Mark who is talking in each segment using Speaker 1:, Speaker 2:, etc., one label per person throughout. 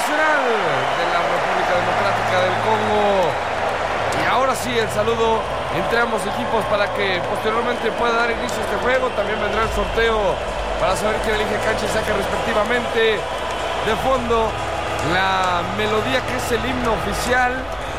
Speaker 1: nacional de la República Democrática del Congo. Y ahora sí, el saludo entre ambos equipos para que posteriormente pueda dar inicio a este juego. También vendrá el sorteo para saber quién elige cancha y saque respectivamente. De fondo, la melodía que es el himno oficial.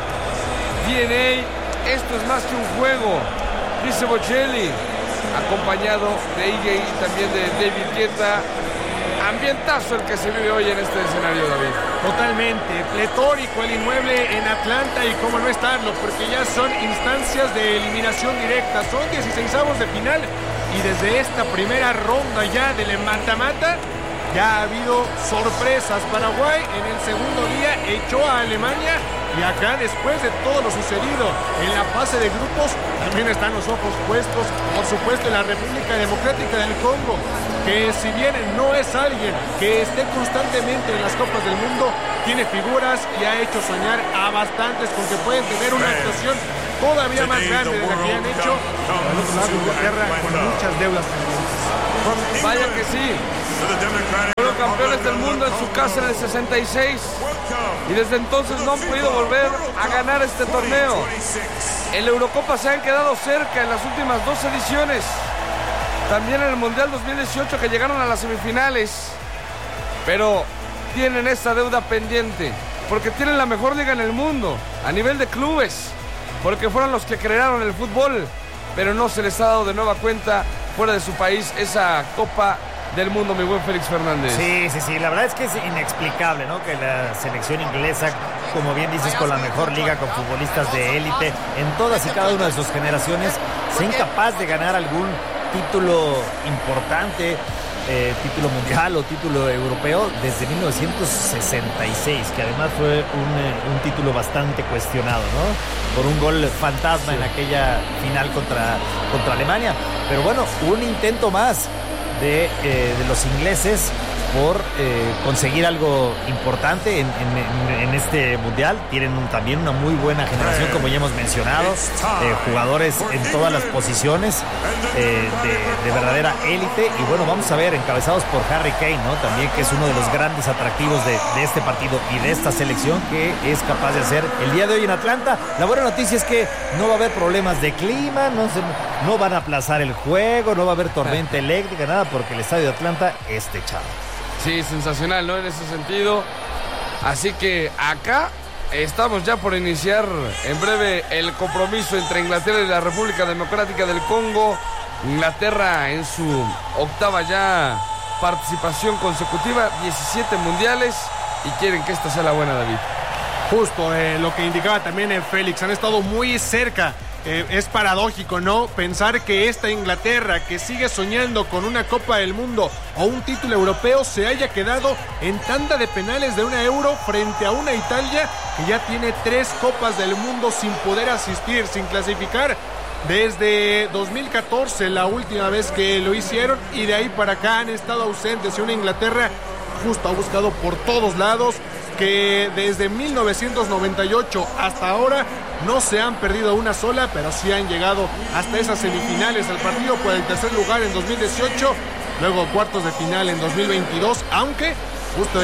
Speaker 1: DNA, esto es más que un juego, dice Bocelli, acompañado de Iggy y también de David Guetta. Ambientazo el que se vive hoy en este escenario, David.
Speaker 2: Totalmente, pletórico el inmueble en Atlanta, y cómo no estarlo, porque ya son instancias de eliminación directa, son 16avos de final, y desde esta primera ronda ya del mata-mata, ya ha habido sorpresas. Paraguay en el segundo día echó a Alemania, y acá, después de todo lo sucedido en la fase de grupos, también están los ojos puestos, por supuesto, en la República Democrática del Congo, que si bien no es alguien que esté constantemente en las Copas del Mundo, tiene figuras y ha hecho soñar a bastantes con que pueden tener una actuación todavía más grande de la que han hecho. Al otro lado, Inglaterra con muchas deudas pendientes.
Speaker 1: Vaya que sí. Fueron campeones del mundo en su casa en el 66 y desde entonces no han podido volver a ganar este torneo. En la Eurocopa se han quedado cerca en las últimas 2 ediciones. También en el Mundial 2018, que llegaron a las semifinales. Pero tienen esta deuda pendiente, porque tienen la mejor liga en el mundo a nivel de clubes, porque fueron los que crearon el fútbol, pero no se les ha dado de nueva cuenta fuera de su país esa Copa del Mundo, mi buen Félix Fernández.
Speaker 3: Sí, la verdad es que es inexplicable, ¿no? Que la selección inglesa, como bien dices, con la mejor liga, con futbolistas de élite en todas y cada una de sus generaciones, sea incapaz de ganar algún título importante, título mundial o título europeo desde 1966, que además fue un título bastante cuestionado, ¿no? Por un gol fantasma en aquella final contra Alemania. Pero bueno, un intento más de los ingleses por conseguir algo importante en este mundial. Tienen también una muy buena generación, como ya hemos mencionado, jugadores en todas las posiciones de verdadera élite. Y bueno, vamos a ver, encabezados por Harry Kane, ¿no? También, que es uno de los grandes atractivos de este partido y de esta selección, que es capaz de hacer el día de hoy en Atlanta. La buena noticia es que no va a haber problemas de clima, no van a aplazar el juego, no va a haber tormenta eléctrica, nada, porque el estadio de Atlanta es techado.
Speaker 1: Sí, sensacional, ¿no? En ese sentido. Así que acá estamos ya por iniciar en breve el compromiso entre Inglaterra y la República Democrática del Congo. Inglaterra en su 8ª ya participación consecutiva, 17 mundiales, y quieren que esta sea la buena, David.
Speaker 2: Justo lo que indicaba también Félix, han estado muy cerca. Es paradójico, ¿no? Pensar que esta Inglaterra, que sigue soñando con una Copa del Mundo o un título europeo, se haya quedado en tanda de penales de una Euro frente a una Italia que ya tiene 3 Copas del Mundo sin poder asistir, sin clasificar. Desde 2014, la última vez que lo hicieron, y de ahí para acá han estado ausentes. Y una Inglaterra justo ha buscado por todos lados, que desde 1998 hasta ahora no se han perdido una sola, pero sí han llegado hasta esas semifinales. El partido por el tercer lugar en 2018, luego cuartos de final en 2022, aunque justo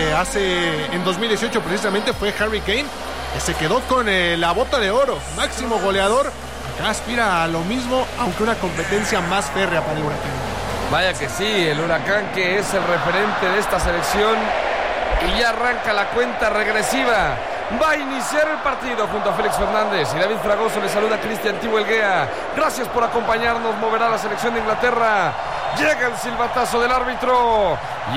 Speaker 2: en 2018 precisamente fue Harry Kane que se quedó con la bota de oro, máximo goleador. Acá aspira a lo mismo, aunque una competencia más férrea para el Huracán.
Speaker 1: Vaya que sí, el Huracán, que es el referente de esta selección, y ya arranca la cuenta regresiva. Va a iniciar el partido junto a Félix Fernández y David Fragoso. Le saluda Cristian Tibuelguea. Gracias por acompañarnos. Moverá la selección de Inglaterra. Llega el silbatazo del árbitro y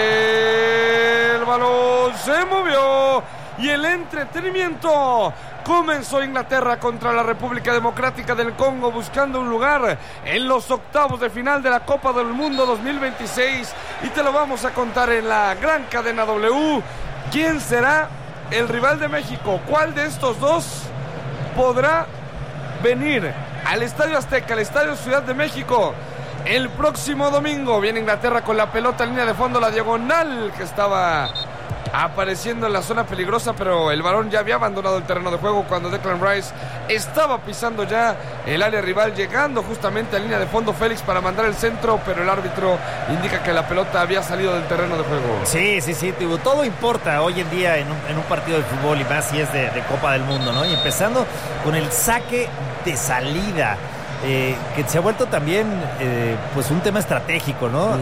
Speaker 1: el balón se movió. Y el entretenimiento comenzó. Inglaterra contra la República Democrática del Congo, buscando un lugar en los octavos de final de la Copa del Mundo 2026. Y te lo vamos a contar en la gran cadena W. ¿Quién será el rival de México? ¿Cuál de estos dos podrá venir al Estadio Azteca, al Estadio Ciudad de México, el próximo domingo? Viene Inglaterra con la pelota en línea de fondo, la diagonal que estaba apareciendo en la zona peligrosa, pero el balón ya había abandonado el terreno de juego cuando Declan Rice estaba pisando ya el área rival, llegando justamente a línea de fondo Félix para mandar el centro, pero el árbitro indica que la pelota había salido del terreno de juego.
Speaker 3: Sí, todo importa hoy en día en un partido de fútbol, y más si es de Copa del Mundo, ¿no? Y empezando con el saque de salida, que se ha vuelto también pues un tema estratégico, ¿no?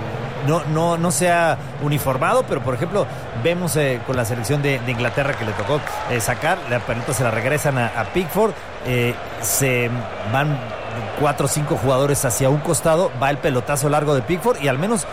Speaker 3: No se ha uniformado, pero por ejemplo vemos con la selección de Inglaterra que le tocó sacar, la pelota se la regresan a Pickford, se van 4 o 5 jugadores hacia un costado, va el pelotazo largo de Pickford y al menos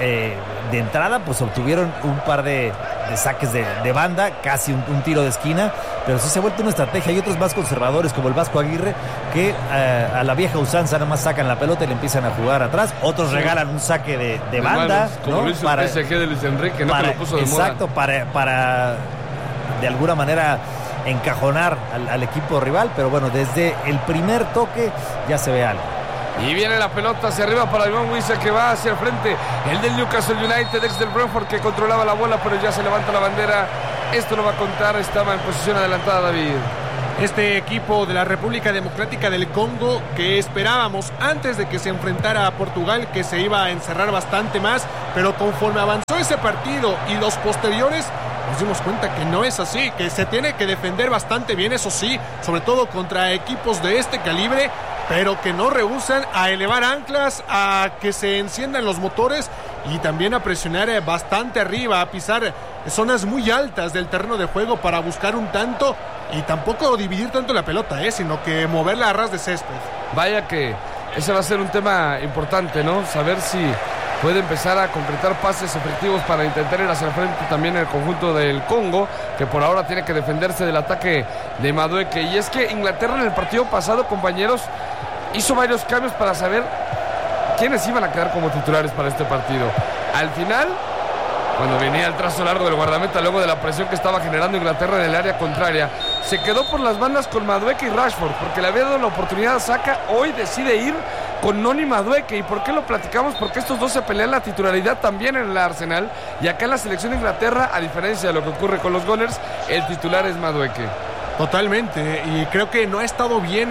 Speaker 3: de entrada pues obtuvieron un par de saques de banda, casi un tiro de esquina, pero sí se ha vuelto una estrategia. Hay otros más conservadores como el Vasco Aguirre que a la vieja usanza nada más sacan la pelota y le empiezan a jugar atrás, otros regalan un saque de banda,
Speaker 1: como
Speaker 3: ¿no?
Speaker 1: lo hizo el PSG de Luis Enrique, ¿no? Que lo puso de
Speaker 3: exacto,
Speaker 1: moda.
Speaker 3: para de alguna manera encajonar al equipo rival, pero bueno, desde el primer toque ya se ve algo.
Speaker 1: Y viene la pelota hacia arriba para Iván Wissa, que va hacia el frente. El del Newcastle United, ex del Brentford, que controlaba la bola, pero ya se levanta la bandera. Esto no va a contar, estaba en posición adelantada, David.
Speaker 2: Este equipo de la República Democrática del Congo, que esperábamos antes de que se enfrentara a Portugal, que se iba a encerrar bastante más, pero conforme avanzó ese partido y los posteriores, nos dimos cuenta que no es así, que se tiene que defender bastante bien, eso sí, sobre todo contra equipos de este calibre, pero que no rehúsan a elevar anclas, a que se enciendan los motores y también a presionar bastante arriba, a pisar zonas muy altas del terreno de juego para buscar un tanto y tampoco dividir tanto la pelota, sino que moverla a ras de césped.
Speaker 1: Vaya que ese va a ser un tema importante, ¿no? Saber si puede empezar a concretar pases efectivos para intentar ir hacia el frente también el conjunto del Congo, que por ahora tiene que defenderse del ataque de Madueke. Y es que Inglaterra en el partido pasado, compañeros, hizo varios cambios para saber quiénes iban a quedar como titulares para este partido. Al final, cuando venía el trazo largo del guardameta, luego de la presión que estaba generando Inglaterra en el área contraria, se quedó por las bandas con Madueke y Rashford, porque le había dado la oportunidad a Saka. Hoy decide ir con Noni Madueke. ¿Y por qué lo platicamos? Porque estos dos se pelean la titularidad también en el Arsenal, y acá en la selección de Inglaterra, a diferencia de lo que ocurre con los Gunners, el titular es Madueke.
Speaker 2: Totalmente, y creo que no ha estado bien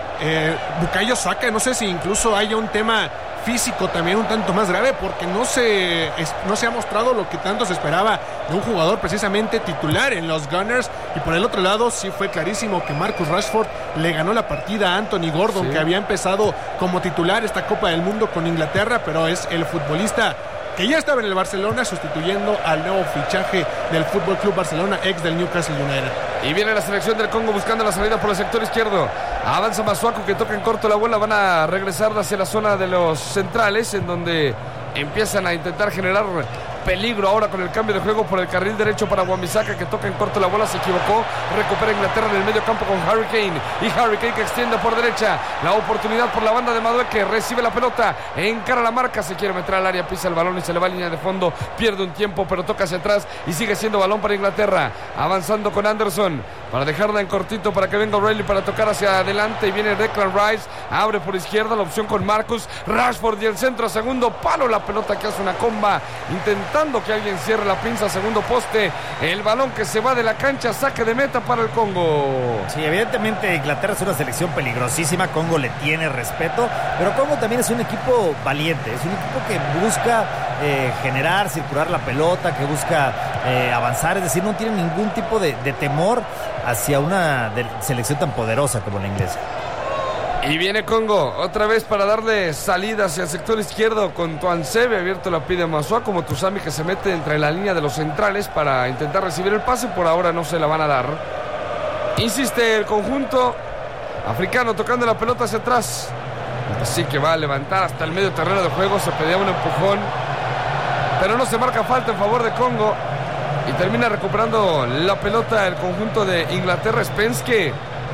Speaker 2: Bukayo Saka. No sé si incluso haya un tema físico también un tanto más grave, porque no se ha mostrado lo que tanto se esperaba de un jugador precisamente titular en los Gunners. Y por el otro lado sí fue clarísimo que Marcus Rashford le ganó la partida a Anthony Gordon, que había empezado como titular esta Copa del Mundo con Inglaterra, pero es el futbolista que ya estaba en el Barcelona sustituyendo al nuevo fichaje del Fútbol Club Barcelona, ex del Newcastle United.
Speaker 1: Y viene la selección del Congo buscando la salida por el sector izquierdo. Avanza Masuaku, que toca en corto la bola. Van a regresar hacia la zona de los centrales, en donde empiezan a intentar generar peligro ahora con el cambio de juego por el carril derecho para Wan-Bissaka, que toca en corto la bola, se equivocó, recupera Inglaterra en el medio campo con Harry Kane, y Harry Kane que extiende por derecha, la oportunidad por la banda de Madueke, recibe la pelota, encara la marca, se quiere meter al área, pisa el balón y se le va a línea de fondo, pierde un tiempo pero toca hacia atrás y sigue siendo balón para Inglaterra, avanzando con Anderson para dejarla en cortito para que venga O'Reilly para tocar hacia adelante, y viene Declan Rice, abre por izquierda, la opción con Marcus Rashford y el centro a segundo palo, la pelota que hace una comba, intentando que alguien cierre la pinza, segundo poste, el balón que se va de la cancha, saque de meta para el Congo.
Speaker 3: Sí, evidentemente Inglaterra es una selección peligrosísima, Congo le tiene respeto, pero Congo también es un equipo valiente, es un equipo que busca generar, circular la pelota, que busca avanzar, es decir, no tiene ningún tipo de temor hacia una selección tan poderosa como la inglesa.
Speaker 1: Y viene Congo otra vez para darle salida hacia el sector izquierdo con Tuansebe, abierto la pide Masua, como Tuzami, que se mete entre la línea de los centrales para intentar recibir el pase, por ahora no se la van a dar. Insiste el conjunto africano tocando la pelota hacia atrás, así que va a levantar hasta el medio terreno de juego, se pedía un empujón, pero no se marca falta en favor de Congo y termina recuperando la pelota el conjunto de Inglaterra. Spence, que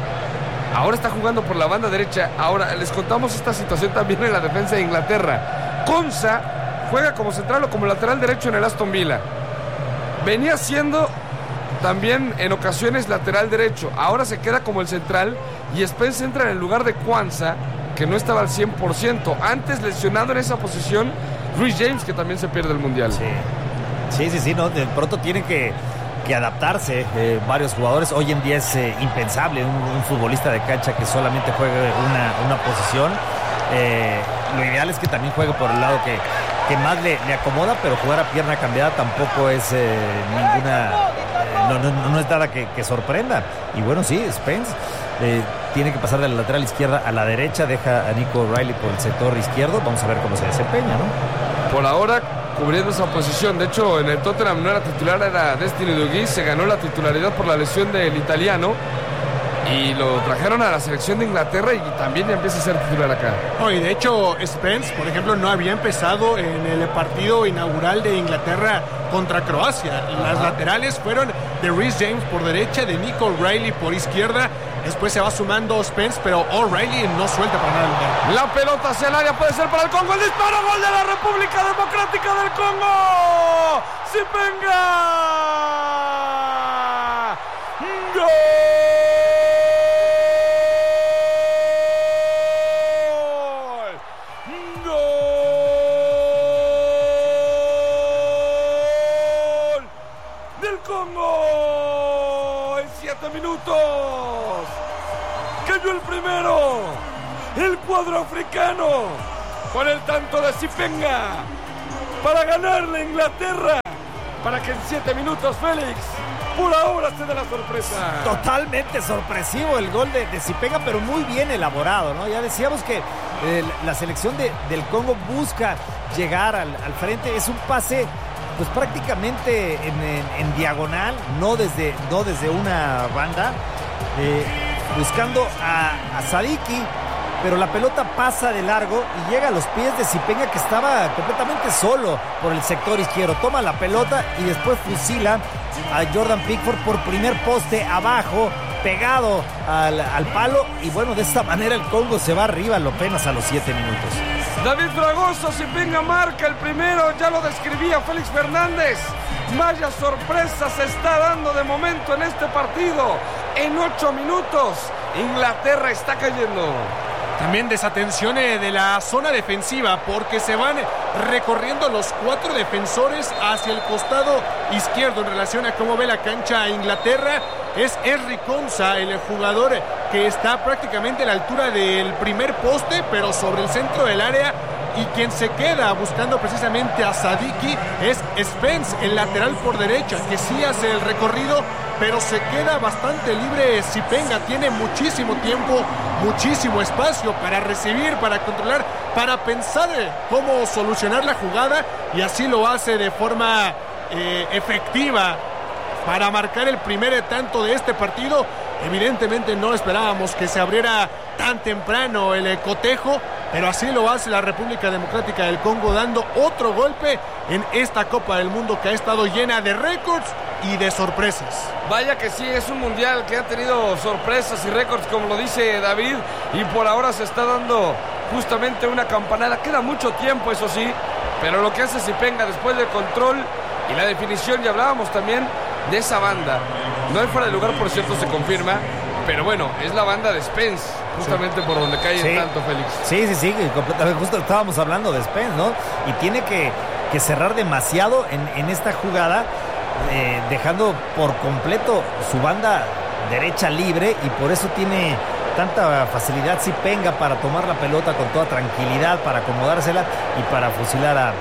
Speaker 1: ahora está jugando por la banda derecha. Ahora les contamos esta situación también en la defensa de Inglaterra. Konsa juega como central o como lateral derecho en el Aston Villa. Venía siendo también en ocasiones lateral derecho. Ahora se queda como el central y Spence entra en el lugar de Kwanza, que no estaba al 100%. Antes lesionado en esa posición Rhys James, que también se pierde el Mundial.
Speaker 3: Sí. Sí, no, de pronto tienen que adaptarse varios jugadores. Hoy en día es impensable un futbolista de cancha que solamente juegue una posición. Lo ideal es que también juegue por el lado que más le acomoda, pero jugar a pierna cambiada tampoco es no es nada que sorprenda. Y bueno, sí, Spence tiene que pasar de la lateral izquierda a la derecha, deja a Nico O'Reilly por el sector izquierdo. Vamos a ver cómo se desempeña, ¿no?
Speaker 1: Por ahora, cubriendo esa posición. De hecho, en el Tottenham no era titular, era Destiny Udogie. Se ganó la titularidad por la lesión del italiano y lo trajeron a la selección de Inglaterra y también ya empieza a ser titular acá.
Speaker 2: Y de hecho, Spence, por ejemplo, no había empezado en el partido inaugural de Inglaterra contra Croacia. Las laterales fueron de Reece James por derecha, de Nico O'Reilly por izquierda. Después se va sumando Spence, pero O'Reilly no suelta para nada el lugar.
Speaker 1: La pelota hacia el área, puede ser para el Congo. El disparo, gol de la República Democrática del Congo. ¡Sipenga! ¡Gol! Del Congo en 7 minutos. Cayó el primero, el cuadro africano, con el tanto de Sipenga para ganarle a Inglaterra, para que en 7 minutos Félix por ahora se dé la sorpresa.
Speaker 3: Totalmente sorpresivo el gol de Sipenga, pero muy bien elaborado, ¿no? Ya decíamos que la selección del Congo busca llegar al frente. Es un pase pues prácticamente en diagonal, no desde una banda, buscando a Sadiki, pero la pelota pasa de largo y llega a los pies de Sipenga, que estaba completamente solo por el sector izquierdo. Toma la pelota y después fusila a Jordan Pickford por primer poste abajo, pegado al palo, y bueno, de esta manera el Congo se va arriba apenas a los 7 minutos.
Speaker 1: David Fragoso, Sipenga marca el primero, ya lo describía Félix Fernández. Vaya sorpresa se está dando de momento en este partido. En 8 minutos, Inglaterra está cayendo.
Speaker 2: También desatención de la zona defensiva, porque se van recorriendo los 4 defensores hacia el costado izquierdo en relación a cómo ve la cancha Inglaterra. Es Henry Konsa, el jugador que está prácticamente a la altura del primer poste, pero sobre el centro del área. Y quien se queda buscando precisamente a Sadiki es Spence, el lateral por derecha, que sí hace el recorrido, pero se queda bastante libre. Sipenga tiene muchísimo tiempo, muchísimo espacio para recibir, para controlar, para pensar cómo solucionar la jugada, y así lo hace de forma efectiva para marcar el primer tanto de este partido. Evidentemente no esperábamos que se abriera tan temprano el cotejo, pero así lo hace la República Democrática del Congo, dando otro golpe en esta Copa del Mundo que ha estado llena de récords y de sorpresas.
Speaker 1: Vaya que sí, es un mundial que ha tenido sorpresas y récords, como lo dice David, y por ahora se está dando justamente una campanada. Queda mucho tiempo, eso sí, pero lo que hace Sipenga después del control y la definición, y hablábamos también de esa banda. No hay fuera de lugar, por cierto, se confirma, pero bueno, es la banda de Spence, justamente por donde cae el tanto, Félix.
Speaker 3: Sí, completamente. Justo estábamos hablando de Spence, ¿no? Y tiene que cerrar demasiado en esta jugada, dejando por completo su banda derecha libre, y por eso tiene tanta facilidad Sipenga para tomar la pelota con toda tranquilidad, para acomodársela y para fusilar a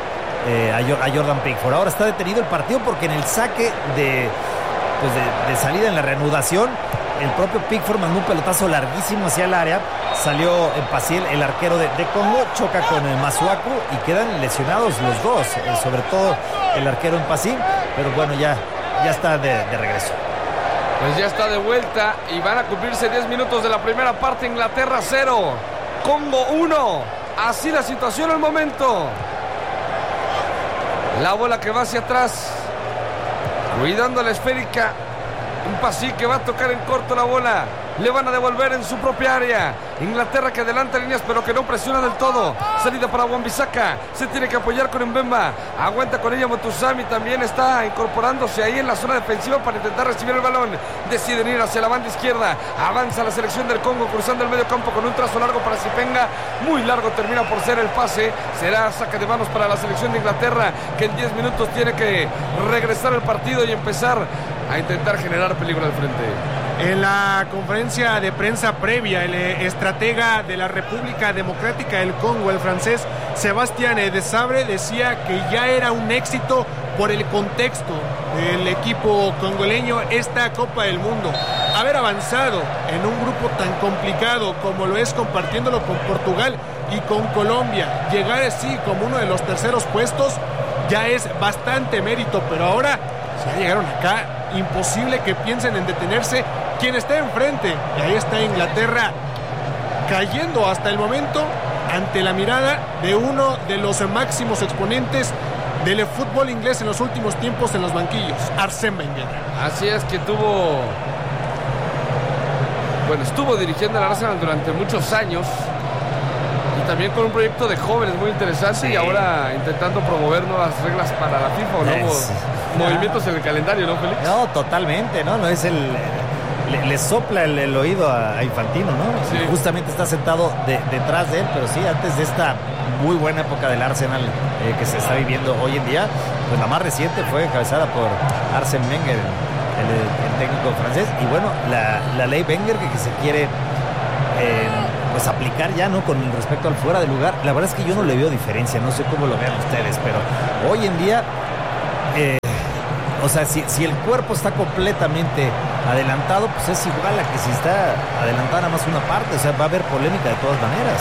Speaker 3: Jordan Pickford. Ahora está detenido el partido porque en el saque de salida, en la reanudación, el propio Pickford mandó un pelotazo larguísimo hacia el área. Salió en Pasiel, el arquero de Congo, choca con el Masuaku y quedan lesionados los dos, sobre todo el arquero en Pasiel, pero bueno, ya está de regreso.
Speaker 1: Pues ya está de vuelta y van a cumplirse 10 minutos de la primera parte. Inglaterra 0, Congo 1. Así la situación al momento. La bola que va hacia atrás, cuidando la esférica. Un pasí que va a tocar en corto la bola. le van a devolver en su propia área. Inglaterra que adelanta líneas pero que no presiona del todo. Salida para Wan-Bissaka, se tiene que apoyar con Mbemba, aguanta con ella Motusami, también está incorporándose ahí en la zona defensiva para intentar recibir el balón. Deciden ir hacia la banda izquierda, avanza la selección del Congo cruzando el medio campo con un trazo largo para Sipenga, muy largo termina por ser el pase. Será saque de manos para la selección de Inglaterra, que en 10 minutos tiene que regresar al partido y empezar a intentar generar peligro al frente.
Speaker 2: En la conferencia de prensa previa, el estratega de la República Democrática del Congo, el francés Sébastien Desabre, decía que ya era un éxito por el contexto del equipo congoleño esta Copa del Mundo. Haber avanzado en un grupo tan complicado como lo es compartiéndolo con Portugal y con Colombia, llegar así como uno de los terceros puestos, ya es bastante mérito, pero ahora, si ya llegaron acá, imposible que piensen en detenerse quien está enfrente. Y ahí está Inglaterra cayendo hasta el momento ante la mirada de uno de los máximos exponentes del fútbol inglés en los últimos tiempos en los banquillos, Arsène Wenger.
Speaker 1: Así es, que estuvo dirigiendo al Arsenal durante muchos años y también con un proyecto de jóvenes muy interesante, sí. Y ahora intentando promover nuevas reglas para la FIFA o nuevos movimientos en el calendario, ¿no, Félix?
Speaker 3: No, totalmente, ¿no? No es le sopla el oído a Infantino, ¿no? Sí. Justamente está sentado detrás de él, pero sí, antes de esta muy buena época del Arsenal que se está viviendo hoy en día, pues la más reciente fue encabezada por Arsène Wenger, el técnico francés, y bueno, la ley Wenger que se quiere pues aplicar ya, ¿no? Con respecto al fuera de lugar, la verdad es que yo no le veo diferencia, no sé cómo lo vean ustedes, pero hoy en día o sea, si el cuerpo está completamente adelantado, pues es igual a que si está adelantada nada más una parte, o sea, va a haber polémica de todas maneras.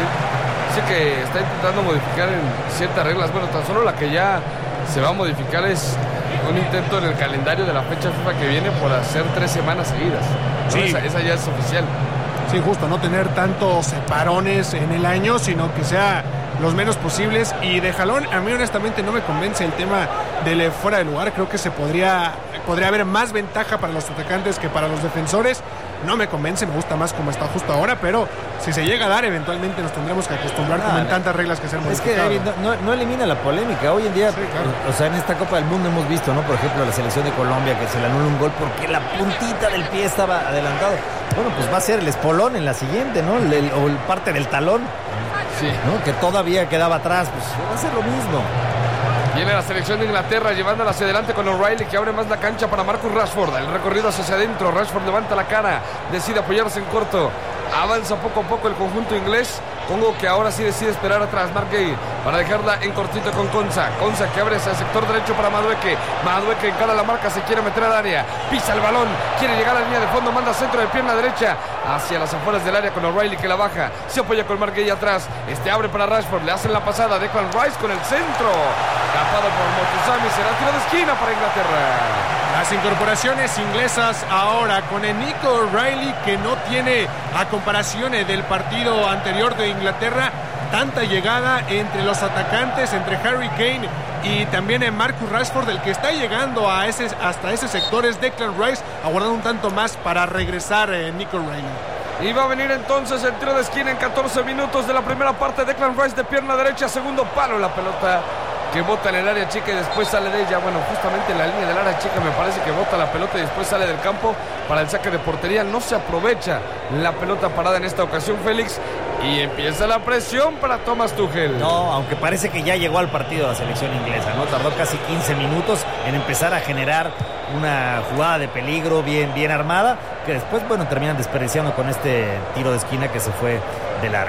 Speaker 1: Sí que está intentando modificar en ciertas reglas, bueno, tan solo la que ya se va a modificar es un intento en el calendario de la fecha FIFA que viene por hacer 3 semanas seguidas, ¿no? Sí. Esa ya es oficial.
Speaker 2: Sí, justo, no tener tantos parones en el año, sino que sea los menos posibles. Y de jalón, a mí honestamente no me convence el tema del fuera de lugar. Creo que podría haber más ventaja para los atacantes que para los defensores. No me convence, me gusta más como está justo ahora, pero si se llega a dar, eventualmente nos tendremos que acostumbrar como en tantas reglas que se han modificado.
Speaker 3: Es que no elimina la polémica. Hoy en día, sí, claro. O sea, en esta Copa del Mundo hemos visto, ¿no? Por ejemplo, la selección de Colombia que se le anula un gol porque la puntita del pie estaba adelantado. Bueno, pues va a ser el espolón en la siguiente, ¿no? O el parte del talón, sí, ¿no? Que todavía quedaba atrás, pues va a ser lo mismo.
Speaker 1: Viene la selección de Inglaterra llevándola hacia adelante con O'Reilly, que abre más la cancha para Marcus Rashford. El recorrido hacia adentro, Rashford levanta la cara, decide apoyarse en corto. Avanza poco a poco el conjunto inglés. Congo que ahora sí decide esperar atrás. Mark Gay para dejarla en cortito con Konsa. Konsa que abre hacia el sector derecho para Madueke. Madueke encara la marca, se quiere meter al área. Pisa el balón, quiere llegar a la línea de fondo. Manda centro de pierna derecha hacia las afueras del área con O'Reilly que la baja. Se apoya con Mark Gay atrás. Abre para Rashford, le hacen la pasada. Declan Rice con el centro. Tapado por Motusami. Será tiro de esquina para Inglaterra.
Speaker 2: Las incorporaciones inglesas ahora con el Nico O'Reilly, que no tiene, a comparación del partido anterior de Inglaterra, tanta llegada entre los atacantes, entre Harry Kane y también en Marcus Rashford. El que está llegando hasta ese sector es Declan Rice, aguardando un tanto más para regresar Nico O'Reilly.
Speaker 1: Y va a venir entonces el tiro de esquina en 14 minutos de la primera parte. Declan Rice de pierna derecha, segundo palo, la pelota que bota en el área chica y después sale de ella. Bueno, justamente en la línea del área chica me parece que bota la pelota y después sale del campo para el saque de portería. No se aprovecha la pelota parada en esta ocasión, Félix, y empieza la presión para Thomas Tuchel.
Speaker 3: No, aunque parece que ya llegó al partido la selección inglesa, ¿no? Tardó casi 15 minutos en empezar a generar una jugada de peligro bien armada, que después, bueno, terminan desperdiciando con este tiro de esquina que se fue de largo.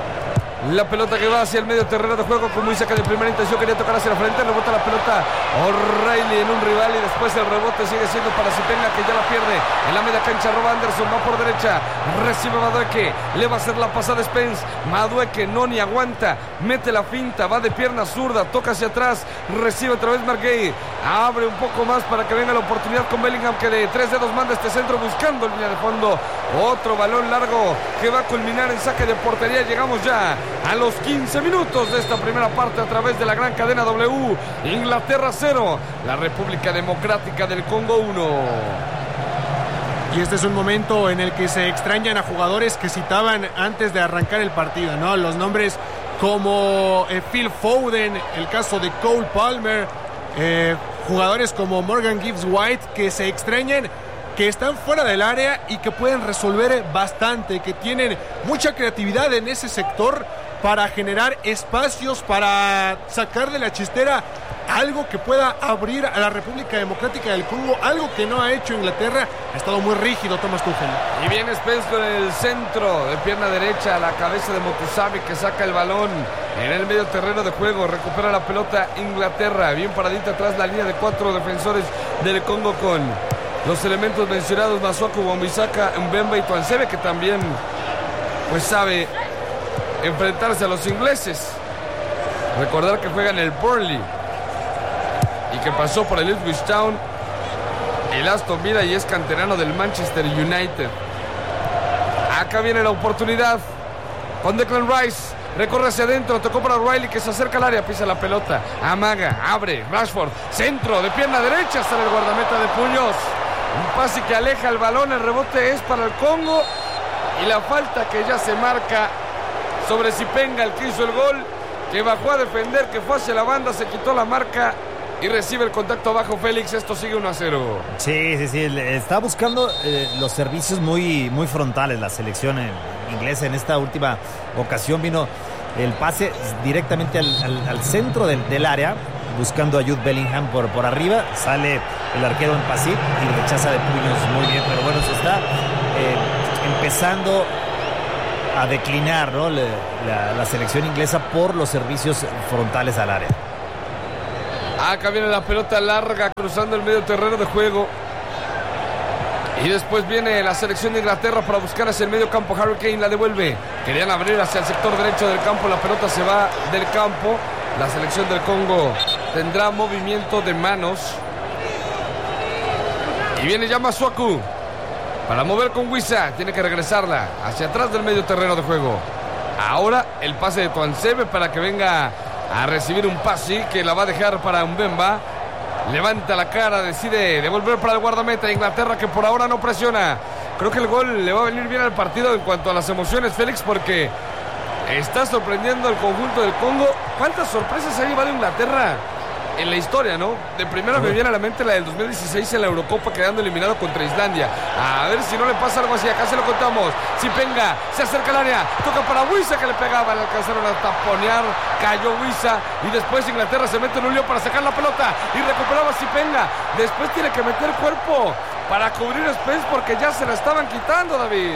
Speaker 1: La pelota que va hacia el medio terreno de juego, como dice que de primera intención quería tocar hacia la frente, rebota la pelota O'Reilly en un rival y después el rebote sigue siendo para Sipenga, que ya la pierde en la media cancha. Roba Anderson, va por derecha, recibe Madueke, le va a hacer la pasada Spence. Madueke no ni aguanta, mete la finta, va de pierna zurda, toca hacia atrás, recibe otra vez Mark Gay, abre un poco más para que venga la oportunidad con Bellingham, que de 3 dedos manda este centro buscando línea de fondo. Otro balón largo que va a culminar en saque de portería. Llegamos ya a los 15 minutos de esta primera parte a través de la gran cadena W. Inglaterra 0, la República Democrática del Congo 1.
Speaker 2: Y este es un momento en el que se extrañan a jugadores que citaban antes de arrancar el partido, ¿no? Los nombres como Phil Foden, el caso de Cole Palmer, jugadores como Morgan Gibbs White, que se extrañan, que están fuera del área y que pueden resolver bastante, que tienen mucha creatividad en ese sector para generar espacios, para sacar de la chistera algo que pueda abrir a la República Democrática del Congo, algo que no ha hecho Inglaterra. Ha estado muy rígido Thomas Tuchel.
Speaker 1: Y viene Spence con el centro de pierna derecha a la cabeza de Motusavi, que saca el balón en el medio terreno de juego. Recupera la pelota Inglaterra, bien paradita atrás la línea de 4 defensores del Congo, con los elementos mencionados: Masuaku, Wan-Bissaka, Mbemba y Tuanzebe, que también pues sabe enfrentarse a los ingleses. Recordar que juega en el Burnley y que pasó por el Ipswich Town, el Aston Villa, y es canterano del Manchester United. Acá viene la oportunidad con Declan Rice. Recorre hacia adentro, tocó para O'Reilly, que se acerca al área, pisa la pelota, amaga, abre, Rashford, centro de pierna derecha, sale el guardameta de puños. Un pase que aleja el balón, el rebote es para el Congo y la falta que ya se marca sobre Zipenga, el que hizo el gol, que bajó a defender, que fue hacia la banda, se quitó la marca y recibe el contacto abajo Félix. Esto sigue 1-0.
Speaker 3: Sí, está buscando los servicios muy frontales la selección inglesa. En esta última ocasión vino el pase directamente al centro del área, buscando a Jude Bellingham por arriba. Sale el arquero en Pasí y rechaza de puños muy bien, pero bueno, se está empezando a declinar, ¿no? la selección inglesa por los servicios frontales al área.
Speaker 1: Acá viene la pelota larga cruzando el medio terreno de juego. Y después viene la selección de Inglaterra para buscar hacia el medio campo. Harry Kane la devuelve. Querían abrir hacia el sector derecho del campo. La pelota se va del campo. La selección del Congo tendrá movimiento de manos. Y viene ya Masuaku para mover con Wissa. Tiene que regresarla hacia atrás del medio terreno de juego. Ahora el pase de Tuanzebe para que venga a recibir un pase que la va a dejar para Mbemba. Levanta la cara, decide devolver para el guardameta de Inglaterra, que por ahora no presiona. Creo que el gol le va a venir bien al partido en cuanto a las emociones, Félix, porque está sorprendiendo al conjunto del Congo. ¿Cuántas sorpresas ha llevado Inglaterra en la historia, no? De primera me viene a la mente la del 2016 en la Eurocopa, quedando eliminado contra Islandia. A ver si no le pasa algo así. Acá se lo contamos. Zipenga se acerca al área, toca para Wissa, que le pegaba, le alcanzaron a taponear, cayó Wissa, y después Inglaterra se mete en un lío para sacar la pelota y recuperaba Zipenga. Después tiene que meter cuerpo para cubrir Spence, porque ya se la estaban quitando, David.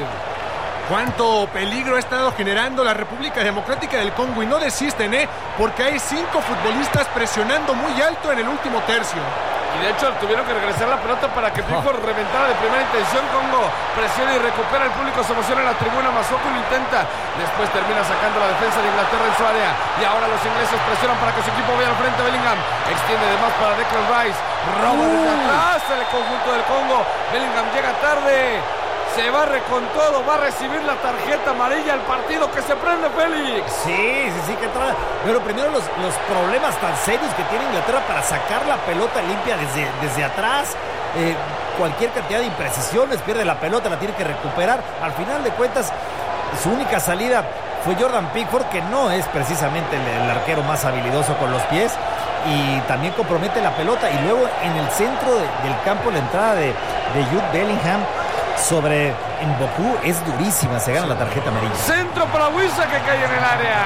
Speaker 2: Cuánto peligro ha estado generando la República Democrática del Congo, y no desisten, porque hay 5 futbolistas presionando muy alto en el último tercio.
Speaker 1: Y de hecho tuvieron que regresar la pelota para que Pickford reventara de primera intención. Congo presiona y recupera, el público se emociona en la tribuna. Masuaku lo intenta, después termina sacando la defensa de Inglaterra en su área, y ahora los ingleses presionan para que su equipo vaya al frente. Bellingham extiende de más para Declan Rice, roba desde atrás el conjunto del Congo. Bellingham llega tarde, se barre con todo, va a recibir la tarjeta amarilla. El partido que se prende, Félix.
Speaker 3: Sí, que trae. Pero primero los problemas tan serios que tiene Inglaterra para sacar la pelota limpia desde atrás. Cualquier cantidad de imprecisiones, pierde la pelota, la tiene que recuperar. Al final de cuentas, su única salida fue Jordan Pickford, que no es precisamente el arquero más habilidoso con los pies, y también compromete la pelota. Y luego en el centro del campo, la entrada de Jude Bellingham sobre Mboku es durísima, se gana la tarjeta amarilla.
Speaker 1: Centro para Wissa, que cae en el área.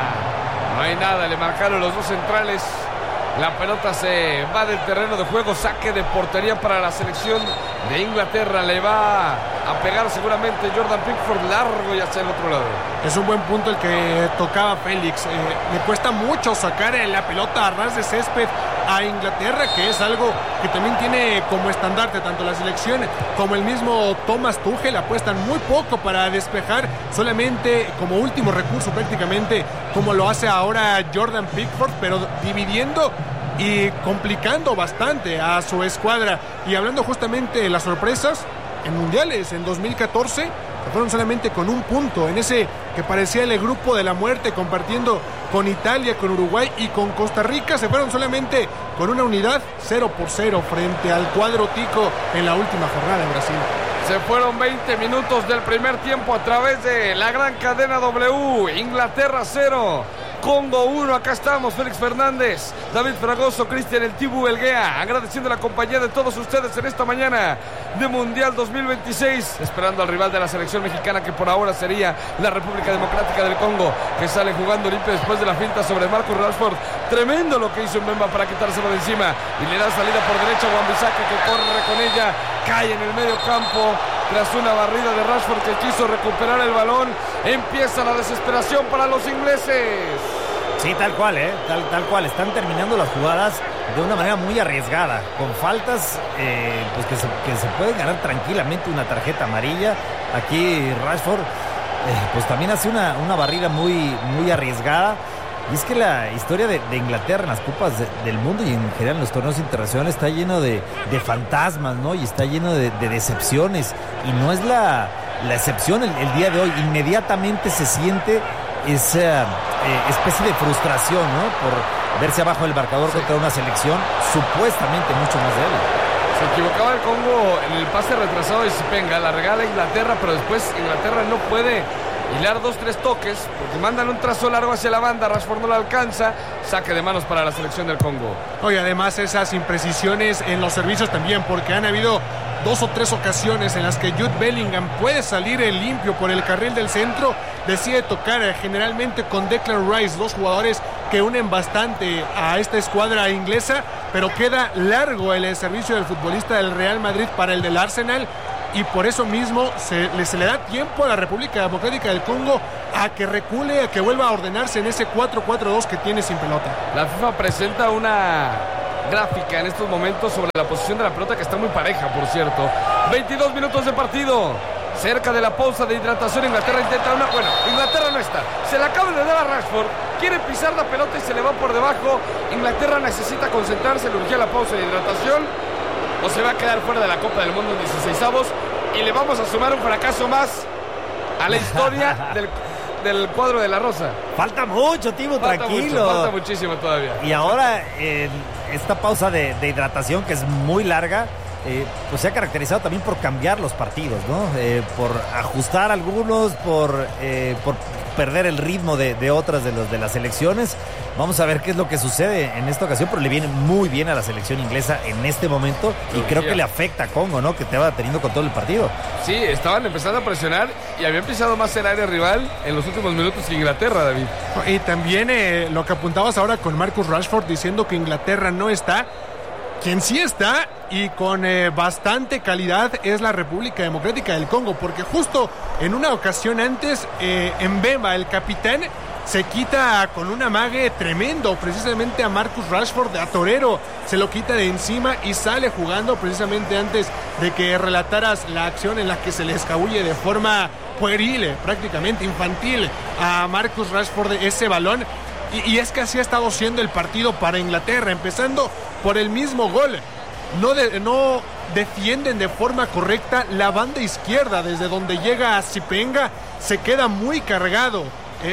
Speaker 1: No hay nada, le marcaron los dos centrales. La pelota se va del terreno de juego, saque de portería para la selección de Inglaterra. Le va a pegar seguramente Jordan Pickford, largo y hacia el otro lado.
Speaker 2: Es un buen punto el que tocaba Félix. Le cuesta mucho sacar la pelota a ras de césped a Inglaterra, que es algo que también tiene como estandarte tanto la selección como el mismo Thomas Tuchel. Apuestan muy poco para despejar, solamente como último recurso prácticamente, como lo hace ahora Jordan Pickford, pero dividiendo y complicando bastante a su escuadra. Y hablando justamente de las sorpresas en mundiales, en 2014 fueron solamente con un punto en ese que parecía el grupo de la muerte, compartiendo con Italia, con Uruguay y con Costa Rica. Se fueron solamente con una unidad, 0-0 frente al cuadro tico en la última jornada en Brasil.
Speaker 1: Se fueron 20 minutos del primer tiempo a través de la gran cadena W. Inglaterra 0, Congo 1. Acá estamos, Félix Fernández, David Fragoso, Cristian El Tibu Elguea, agradeciendo la compañía de todos ustedes en esta mañana de Mundial 2026, esperando al rival de la selección mexicana, que por ahora sería la República Democrática del Congo, que sale jugando limpio después de la finta sobre Marcus Rashford. Tremendo lo que hizo Mbemba para quitárselo de encima, y le da salida por derecha a Wan-Bissaka, que corre con ella, cae en el medio campo tras una barrida de Rashford, que quiso recuperar el balón. Empieza la desesperación para los ingleses.
Speaker 3: Sí, tal cual, tal cual. Están terminando las jugadas de una manera muy arriesgada, con faltas pues que se pueden ganar tranquilamente una tarjeta amarilla. Aquí Rashford pues también hace una barrida muy arriesgada. Y es que la historia de Inglaterra en las Copas del Mundo y en general en los torneos internacionales está lleno de fantasmas, ¿no? Y está lleno de decepciones. Y no es la excepción el día de hoy. Inmediatamente se siente esa especie de frustración, ¿no? Por verse abajo del marcador contra una selección supuestamente mucho más débil.
Speaker 1: Se equivocaba el Congo en el pase retrasado de Sipenga, la regala Inglaterra, pero después Inglaterra no puede hilar 2-3 toques, porque mandan un trazo largo hacia la banda, Rashford no la alcanza, saque de manos para la selección del Congo.
Speaker 2: Oye, además esas imprecisiones en los servicios también, porque han habido 2 o 3 ocasiones en las que Jude Bellingham puede salir limpio por el carril del centro, decide tocar generalmente con Declan Rice, 2 jugadores que unen bastante a esta escuadra inglesa, pero queda largo el servicio del futbolista del Real Madrid para el del Arsenal, y por eso mismo se le da tiempo a la República Democrática del Congo a que recule, a que vuelva a ordenarse en ese 4-4-2 que tiene sin pelota.
Speaker 1: La FIFA presenta una gráfica en estos momentos sobre la posición de la pelota, que está muy pareja, por cierto. 22 minutos de partido, cerca de la pausa de hidratación. Inglaterra intenta una... Bueno, Inglaterra no está, se la acaban de dar a Rashford, quiere pisar la pelota y se le va por debajo. Inglaterra necesita concentrarse, le urgía la pausa de hidratación, o se va a quedar fuera de la Copa del Mundo en 16avos, y le vamos a sumar un fracaso más a la historia del cuadro de la Rosa.
Speaker 3: Falta mucho, Tibo, tranquilo.
Speaker 1: Falta muchísimo todavía.
Speaker 3: Y ahora esta pausa de hidratación, que es muy larga, pues se ha caracterizado también por cambiar los partidos, ¿no? Por ajustar algunos, por perder el ritmo de otras de las selecciones. Vamos a ver qué es lo que sucede en esta ocasión, pero le viene muy bien a la selección inglesa en este momento, y creo que le afecta a Congo, ¿no? Que te va teniendo con todo el partido.
Speaker 1: Sí, estaban empezando a presionar y habían pisado más el área rival en los últimos minutos que Inglaterra, David.
Speaker 2: Y también lo que apuntabas ahora con Marcus Rashford diciendo que Inglaterra no está. Quien sí está y con bastante calidad es la República Democrática del Congo, porque justo en una ocasión antes Mbemba, el capitán, se quita con un amague tremendo precisamente a Marcus Rashford, a torero, se lo quita de encima y sale jugando precisamente antes de que relataras la acción en la que se le escabulle de forma pueril, prácticamente infantil, a Marcus Rashford ese balón. Y es que así ha estado siendo el partido para Inglaterra, empezando por el mismo gol. No defienden de forma correcta la banda izquierda, desde donde llega a Sipenga, se queda muy cargado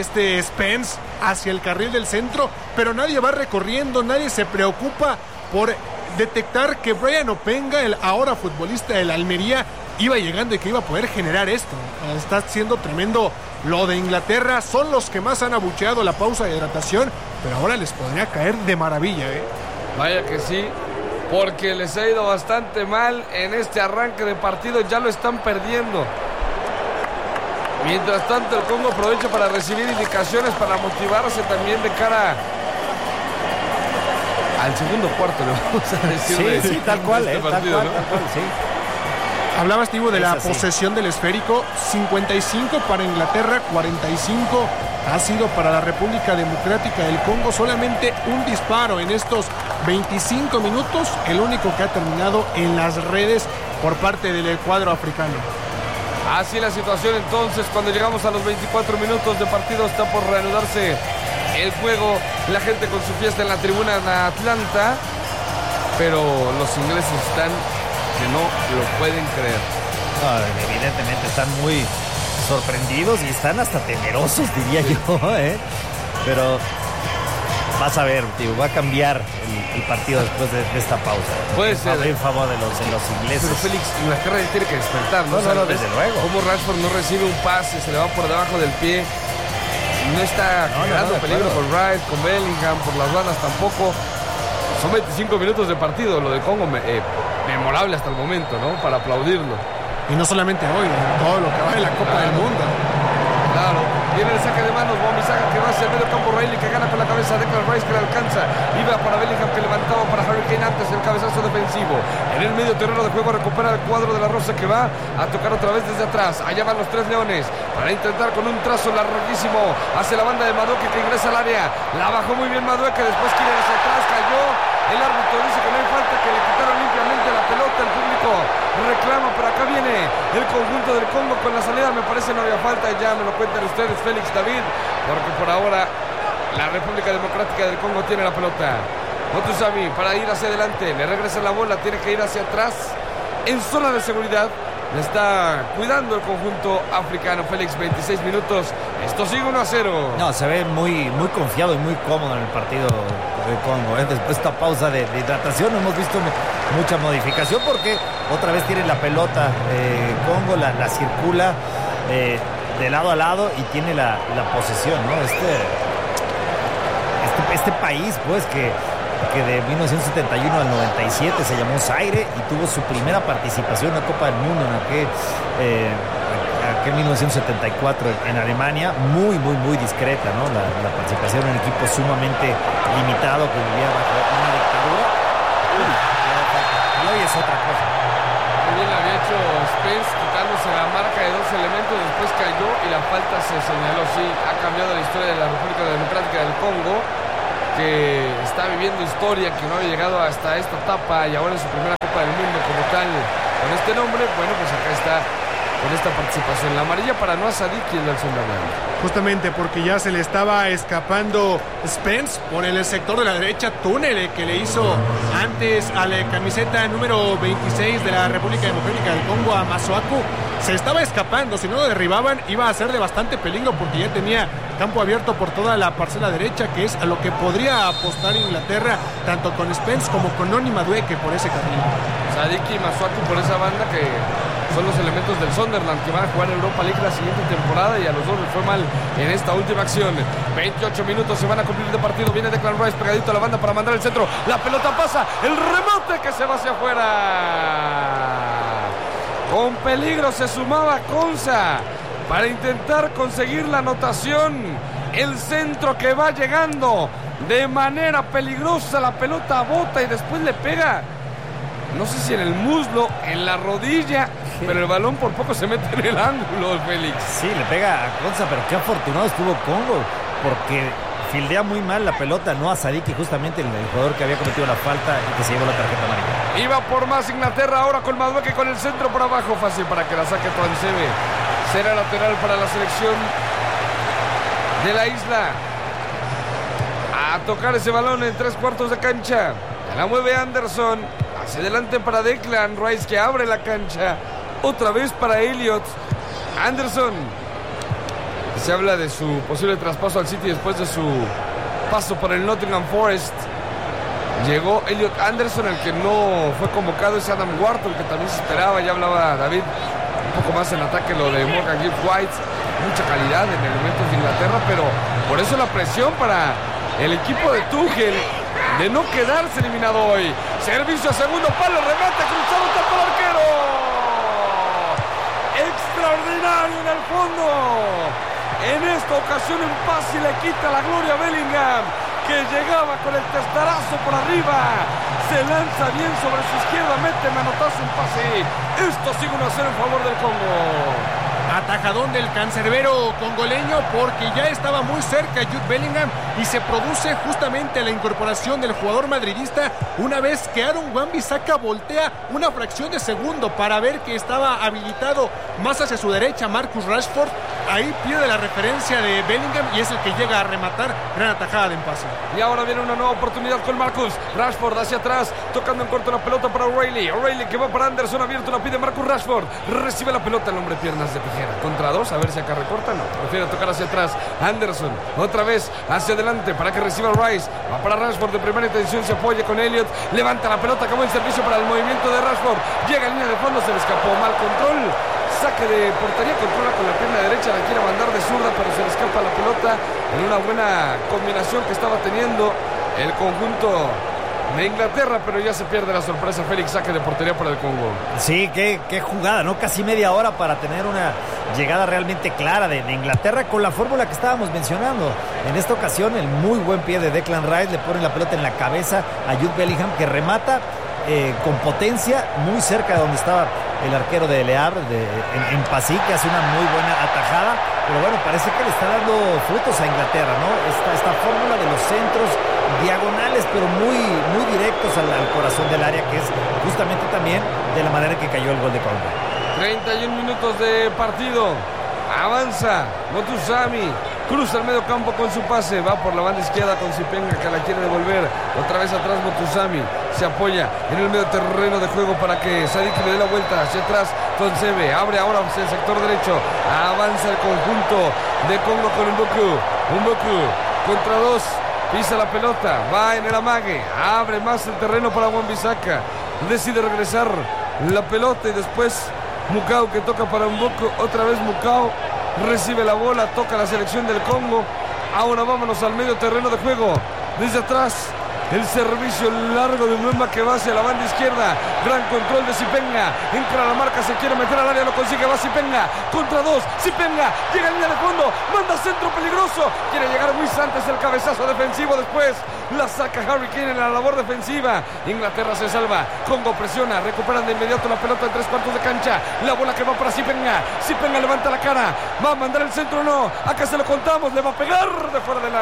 Speaker 2: Spence hacia el carril del centro, pero nadie va recorriendo, nadie se preocupa por detectar que Brian Openga, el ahora futbolista del Almería, iba llegando y que iba a poder generar esto. Está siendo tremendo lo de Inglaterra. Son los que más han abucheado la pausa de hidratación, pero ahora les podría caer de maravilla,
Speaker 1: Vaya que sí, porque les ha ido bastante mal en este arranque de partido, ya lo están perdiendo. Mientras tanto, el Congo aprovecha para recibir indicaciones, para motivarse también de cara al segundo cuarto, le vamos a decir.
Speaker 3: Sí, tal cual,
Speaker 1: partido,
Speaker 3: tal
Speaker 1: ¿no?
Speaker 3: cual, sí.
Speaker 2: Hablabas, Tibo, de la posesión del esférico. 55 para Inglaterra, 45 ha sido para la República Democrática del Congo. Solamente un disparo en estos 25 minutos, el único que ha terminado en las redes por parte del cuadro africano.
Speaker 1: Así la situación entonces, cuando llegamos a los 24 minutos de partido, está por reanudarse el juego. La gente con su fiesta en la tribuna de Atlanta, pero los ingleses están que no lo pueden creer.
Speaker 3: No, evidentemente están muy sorprendidos y están hasta temerosos, diría yo, Pero Vas a ver, tío, va a cambiar el partido después de esta pausa.
Speaker 1: Puede ser.
Speaker 3: En favor de los ingleses.
Speaker 1: Pero Félix, Inglaterra tiene que despertar, ¿no?
Speaker 3: No, desde luego.
Speaker 1: Como Rashford no recibe un pase, se le va por debajo del pie. No está generando peligro con Wright, con Bellingham, por las bandas tampoco. Son 25 minutos de partido, lo de Congo memorable hasta el momento, ¿no? Para aplaudirlo.
Speaker 2: Y no solamente hoy, todo lo que va en la Copa del Mundo.
Speaker 1: Claro, viene el saque de manos, Wan-Bissaka que va hacia el medio campo, Riley que gana con la cabeza, Declan Rice que le alcanza, iba para Bellingham que levantaba para Harry Kane antes el cabezazo defensivo, en el medio terreno de juego recupera el cuadro de la Rosa que va a tocar otra vez desde atrás, allá van los tres leones, para intentar con un trazo larguísimo hacia la banda de Madueke que ingresa al área, la bajó muy bien Madueke, después quiere hacia atrás, cayó, el árbitro dice que no hay falta, que le quitaron limpiamente la pelota, el público reclama, pero acá viene el conjunto del Congo con la salida, me parece no había falta, ya me lo cuentan ustedes, Félix, David, porque por ahora la República Democrática del Congo tiene la pelota. Motusami para ir hacia adelante, le regresa la bola, tiene que ir hacia atrás, en zona de seguridad, le está cuidando el conjunto africano. Félix, 26 minutos, esto sigue 1-0.
Speaker 3: No, se ve muy confiado y muy cómodo en el partido de Congo, ¿eh? Después de esta pausa de hidratación hemos visto mucha modificación porque otra vez tiene la pelota Congo, la circula de lado a lado y tiene la posesión, ¿no? Este país, pues, que de 1971 al 97 se llamó Zaire y tuvo su primera participación en la Copa del Mundo en aquel 1974 en Alemania, muy discreta, ¿no? La participación en un equipo sumamente limitado que vivía bajo una dictadura. Y hoy es otra cosa.
Speaker 1: También lo había hecho Spence quitándose la marca de dos elementos, después cayó y la falta se señaló. Sí, ha cambiado la historia de la República Democrática del Congo, que está viviendo historia, que no había llegado hasta esta etapa y ahora en su primera Copa del Mundo como tal, con este nombre. Bueno, pues acá está con esta participación. La amarilla para Noah Sadiki en el Sunderland.
Speaker 2: Justamente porque ya se le estaba escapando Spence por el sector de la derecha, túnel que le hizo antes a la camiseta número 26 de la República Democrática del Congo, a Masuaku. Se estaba escapando, si no lo derribaban iba a ser de bastante peligro porque ya tenía campo abierto por toda la parcela derecha, que es a lo que podría apostar Inglaterra, tanto con Spence como con Noni Madueke por ese carril.
Speaker 1: Sadiki y Masuaku por esa banda, que son los elementos del Sunderland que van a jugar Europa League la siguiente temporada, y a los dos les fue mal en esta última acción. 28 minutos se van a cumplir de partido. Viene Declan Rice pegadito a la banda para mandar el centro. La pelota pasa, el remate que se va hacia afuera. Con peligro se sumaba Konsa para intentar conseguir la anotación. El centro que va llegando de manera peligrosa, la pelota bota y después le pega, no sé si en el muslo, en la rodilla, sí, pero el balón por poco se mete en el ángulo, Félix.
Speaker 3: Sí, le pega a Konsa, pero qué afortunado estuvo Congo, porque fildea muy mal la pelota, no a Sadiki, justamente el jugador que había cometido la falta y que se llevó la tarjeta amarilla.
Speaker 1: Iba por más Inglaterra ahora con Madueke con el centro por abajo, fácil para que la saque Tuansebe. Será lateral para la selección de la isla. A tocar ese balón en 3/4 de cancha. La mueve Anderson. Hacia adelante para Declan Rice, que abre la cancha. Otra vez para Elliot. Anderson. Se habla de su posible traspaso al City después de su paso por el Nottingham Forest. Llegó Elliot Anderson, el que no fue convocado es Adam Wharton, que también se esperaba. Ya hablaba David un poco más en ataque lo de Morgan Gibbs White. Mucha calidad en elementos de Inglaterra, pero por eso la presión para el equipo de Tuchel de no quedarse eliminado hoy. Servicio a segundo palo, remate cruzado, tapa el arquero. Extraordinario en el fondo. En esta ocasión en paz y le quita la gloria a Bellingham, que llegaba con el testarazo por arriba. Se lanza bien sobre su izquierda, mete manotazo en pase. Esto sigue 1-0 en favor del Congo.
Speaker 2: Atajadón del cancerbero congoleño, porque ya estaba muy cerca Jude Bellingham y se produce justamente la incorporación del jugador madridista una vez que Aaron Wan-Bissaka voltea una fracción de segundo para ver que estaba habilitado más hacia su derecha Marcus Rashford, ahí pierde la referencia de Bellingham y es el que llega a rematar. Gran atajada de pase.
Speaker 1: Y ahora viene una nueva oportunidad con Marcus Rashford hacia atrás, tocando en corto la pelota para O'Reilly que va para Anderson, abierto, la pide Marcus Rashford, recibe la pelota, el hombre piernas de tijera, contra dos, a ver si acá recorta, no, prefiere tocar hacia atrás. Anderson, otra vez hacia adelante para que reciba Rice, va para Rashford de primera intención, se apoya con Elliot, levanta la pelota, acabó el servicio para el movimiento de Rashford, llega a línea de fondo, se le escapó, mal control, saque de portería, controla con la pierna derecha, la quiere mandar de zurda, pero se le escapa la pelota en una buena combinación que estaba teniendo el conjunto de Inglaterra, pero ya se pierde la sorpresa. Félix, saque de portería para el Congo.
Speaker 3: Sí, qué jugada, ¿no? Casi media hora para tener una llegada realmente clara de Inglaterra con la fórmula que estábamos mencionando. En esta ocasión, el muy buen pie de Declan Rice le pone la pelota en la cabeza a Jude Bellingham, que remata con potencia muy cerca de donde estaba el arquero de Le Havre en Passy, que hace una muy buena atajada, pero bueno, parece que le está dando frutos a Inglaterra, ¿no? Esta fórmula de los centros diagonales, pero muy directos al corazón del área, que es justamente también de la manera en que cayó el gol de Congo.
Speaker 1: 31 minutos de partido. Avanza Motusami, cruza el medio campo con su pase, va por la banda izquierda con Zipenga, que la quiere devolver, otra vez atrás Motusami, se apoya en el medio terreno de juego para que Sadik le dé la vuelta hacia atrás. Tonsebe abre ahora hacia el sector derecho, avanza el conjunto de Congo con Mboku contra dos, pisa la pelota, va en el amague, abre más el terreno para Wan-Bissaka, decide regresar la pelota y después Mukau, que toca para Mboku, otra vez Mukau recibe la bola, toca la selección del Congo. Ahora vámonos al medio terreno de juego, desde atrás el servicio largo de Mbemba, que va hacia la banda izquierda, gran control de Zipenga, entra a la marca, se quiere meter al área, lo consigue, va Zipenga, contra dos, Zipenga, llega a línea de fondo, manda centro peligroso, quiere llegar muy antes el cabezazo defensivo, después la saca Harry Kane en la labor defensiva. Inglaterra se salva, Congo presiona, recuperan de inmediato la pelota en 3/4 de cancha, la bola que va para Zipenga, Zipenga levanta la cara, va a mandar el centro, no, acá se lo contamos, le va a pegar de fuera del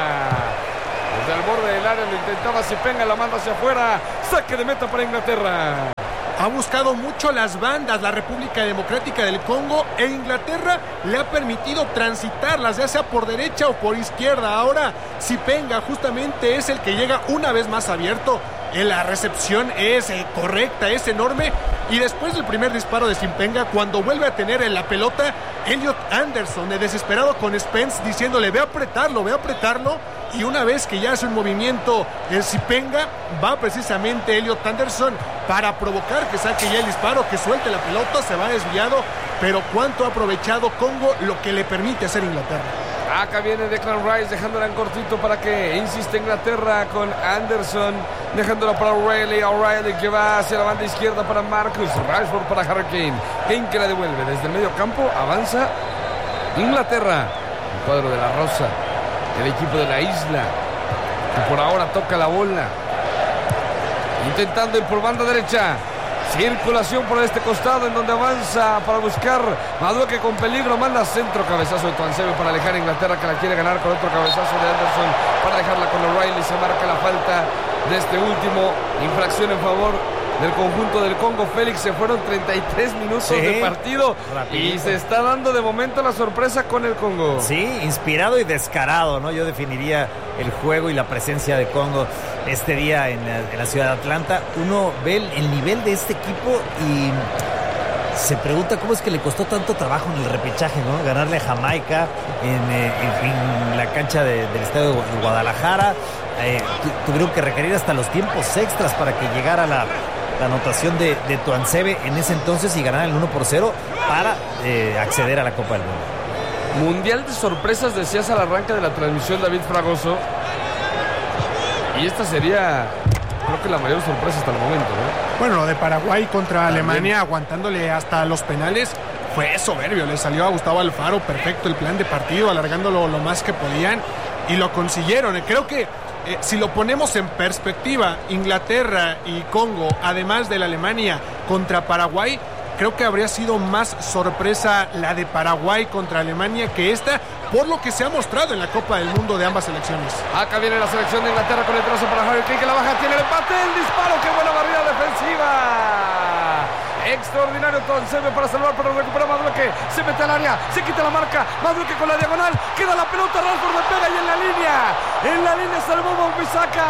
Speaker 1: área. Desde el borde del área lo intentaba Zipenga, la manda hacia afuera, saque de meta para Inglaterra.
Speaker 2: Ha buscado mucho las bandas la República Democrática del Congo, e Inglaterra le ha permitido transitarlas, ya sea por derecha o por izquierda. Ahora Zipenga justamente es el que llega una vez más abierto. La recepción es correcta, es enorme. Y después del primer disparo de Zipenga, cuando vuelve a tener en la pelota, Elliot Anderson, desesperado con Spence, diciéndole ve a apretarlo. Y una vez que ya hace un movimiento el Zipenga, va precisamente Elliot Anderson para provocar que saque ya el disparo, que suelte la pelota, se va desviado. Pero cuánto ha aprovechado Congo, lo que le permite hacer Inglaterra.
Speaker 1: Acá viene Declan Rice dejándola en cortito para que insiste Inglaterra con Anderson, dejándola para O'Reilly que va hacia la banda izquierda para Marcus Rashford, para Harry Kane que la devuelve desde el medio campo. Avanza Inglaterra, el cuadro de la Rosa, el equipo de la isla, que por ahora toca la bola, intentando ir por banda derecha. Circulación por este costado en donde avanza para buscar Madueke con peligro, manda centro, cabezazo de Tuansebe para alejar a Inglaterra, que la quiere ganar con otro cabezazo de Anderson para dejarla con O'Reilly. Se marca la falta de este último, infracción en favor del conjunto del Congo. Félix, se fueron 33 minutos de partido rapidito. Y se está dando de momento la sorpresa con el Congo.
Speaker 3: Sí, inspirado y descarado, ¿no? Yo definiría el juego y la presencia de Congo este día en la ciudad de Atlanta. Uno ve el nivel de este equipo y se pregunta cómo es que le costó tanto trabajo en el repechaje, ¿no? Ganarle a Jamaica en la cancha del estadio de Guadalajara. Tuvieron que requerir hasta los tiempos extras para que llegara la anotación de Tuansebe en ese entonces y ganar el 1-0 para acceder a la Copa del Mundo.
Speaker 1: Mundial de sorpresas, decías al arranque de la transmisión, David Fragoso. Y esta sería, creo que la mayor sorpresa hasta el momento, ¿no?
Speaker 2: Bueno, lo de Paraguay contra Alemania, aguantándole hasta los penales, fue soberbio. Le salió a Gustavo Alfaro perfecto el plan de partido, alargándolo lo más que podían, y lo consiguieron. Creo que si lo ponemos en perspectiva, Inglaterra y Congo, además de la Alemania contra Paraguay, creo que habría sido más sorpresa la de Paraguay contra Alemania que esta, por lo que se ha mostrado en la Copa del Mundo de ambas selecciones.
Speaker 1: Acá viene la selección de Inglaterra con el trazo para Harry Kane, que la baja, tiene el empate, el disparo, qué buena barrida defensiva. Extraordinario Tuanzebe para salvar, para recuperar Madueque. Se mete al área, se quita la marca. Madueque con la diagonal. Queda la pelota, Rashford le pega y en la línea. En la línea salvó Wan-Bissaka.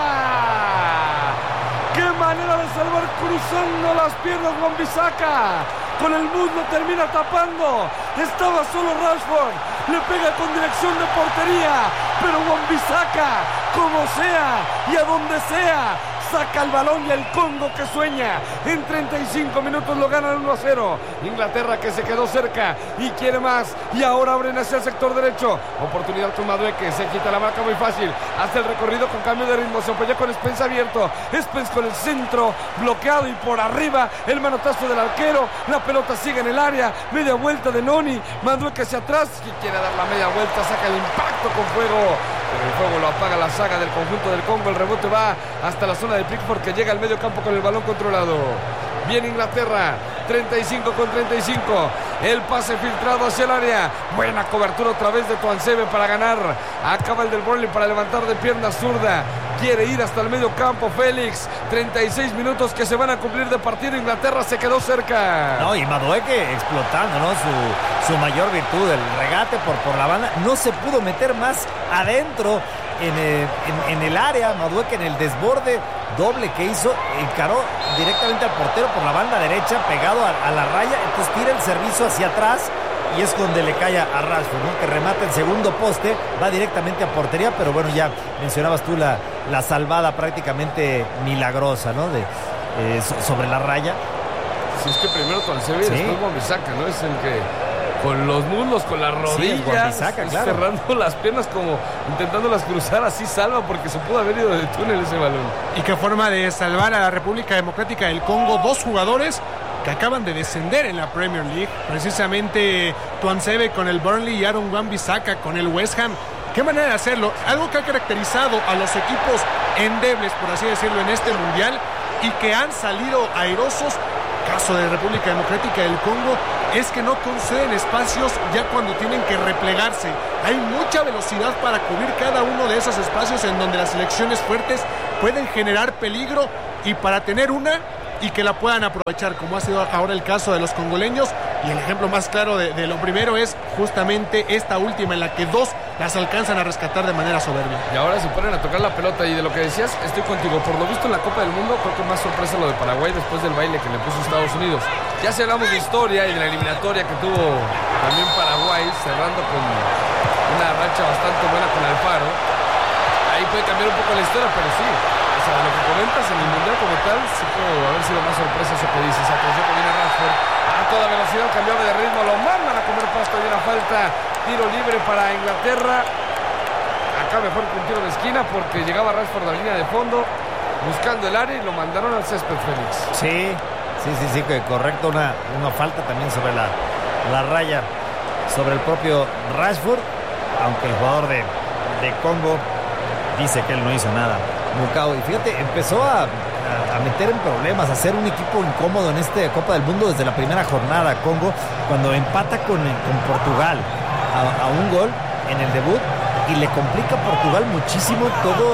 Speaker 1: ¡Qué manera de salvar cruzando las piernas Wan-Bissaka! Con el muslo termina tapando. Estaba solo Rashford. Le pega con dirección de portería. Pero Wan-Bissaka, como sea y a donde sea, saca el balón y el Congo que sueña. En 35 minutos lo ganan 1-0. Inglaterra que se quedó cerca y quiere más. Y ahora abren hacia el sector derecho. Oportunidad con Madueque. Se quita la marca muy fácil. Hace el recorrido con cambio de ritmo. Se apoya con Spence abierto. Spence con el centro bloqueado y por arriba el manotazo del arquero. La pelota sigue en el área. Media vuelta de Noni. Madueque hacia atrás. Y quiere dar la media vuelta. Saca el impacto con fuego. Pero el fuego lo apaga la saga del conjunto del Congo. El rebote va hasta la zona de Pickford, que llega al medio campo con el balón controlado. Bien Inglaterra, 35 con 35. El pase filtrado hacia el área. Buena cobertura otra vez de Tuanzebe para ganar. Acaba el del Burnley para levantar de pierna zurda. Quiere ir hasta el medio campo Félix. 36 minutos que se van a cumplir de partido. Inglaterra se quedó cerca.
Speaker 3: No, y Madueque explotando, ¿no? Su mayor virtud, el regate por la banda. No se pudo meter más adentro en el área. Madueque en el desborde doble que hizo, encaró directamente al portero por la banda derecha, pegado a la raya. Entonces tira el servicio hacia atrás y es donde le cae a Rashford, ¿no? Que remata el segundo poste, va directamente a portería. Pero bueno, ya mencionabas tú la salvada prácticamente milagrosa, ¿no? Sobre la raya.
Speaker 1: Si es que primero Tuanzebe y después Wan-Bissaka, ¿no? Es el que con los muslos, con las rodillas,
Speaker 3: claro,
Speaker 1: cerrando las piernas, como intentándolas cruzar, así salva, porque se pudo haber ido de túnel ese balón.
Speaker 2: Y qué forma de salvar a la República Democrática del Congo. Dos jugadores que acaban de descender en la Premier League, precisamente Tuanzebe con el Burnley y Aaron Wan-Bissaka con el West Ham. Qué manera de hacerlo, algo que ha caracterizado a los equipos endebles, por así decirlo, en este mundial, y que han salido airosos. Caso de República Democrática del Congo es que no conceden espacios ya cuando tienen que replegarse. Hay mucha velocidad para cubrir cada uno de esos espacios en donde las selecciones fuertes pueden generar peligro, y para tener una y que la puedan aprovechar, como ha sido ahora el caso de los congoleños. Y el ejemplo más claro de lo primero es justamente esta última, en la que dos las alcanzan a rescatar de manera soberbia.
Speaker 1: Y ahora se ponen a tocar la pelota. Y de lo que decías, estoy contigo. Por lo visto en la Copa del Mundo, creo que más sorpresa lo de Paraguay después del baile que le puso Estados Unidos. Ya si hablamos de historia y de la eliminatoria que tuvo también Paraguay, cerrando con una racha bastante buena con Alfaro, ahí puede cambiar un poco la historia, pero sí, o sea, lo que comentas en el Mundial como tal, sí puede haber sido más sorpresa eso que dices. Atención que viene Rashford a toda velocidad, cambiaba de ritmo, lo mandan a comer pasto y una falta, tiro libre para Inglaterra. Acá mejor que un tiro de esquina, porque llegaba Rashford a la línea de fondo buscando el área y lo mandaron al césped, Félix.
Speaker 3: Sí, que correcto, una falta también sobre la raya, sobre el propio Rashford, aunque el jugador de Congo dice que él no hizo nada. Mukau, y fíjate, empezó a meter en problemas, a ser un equipo incómodo en esta Copa del Mundo desde la primera jornada. Congo, cuando empata con Portugal a un gol en el debut, y le complica a Portugal muchísimo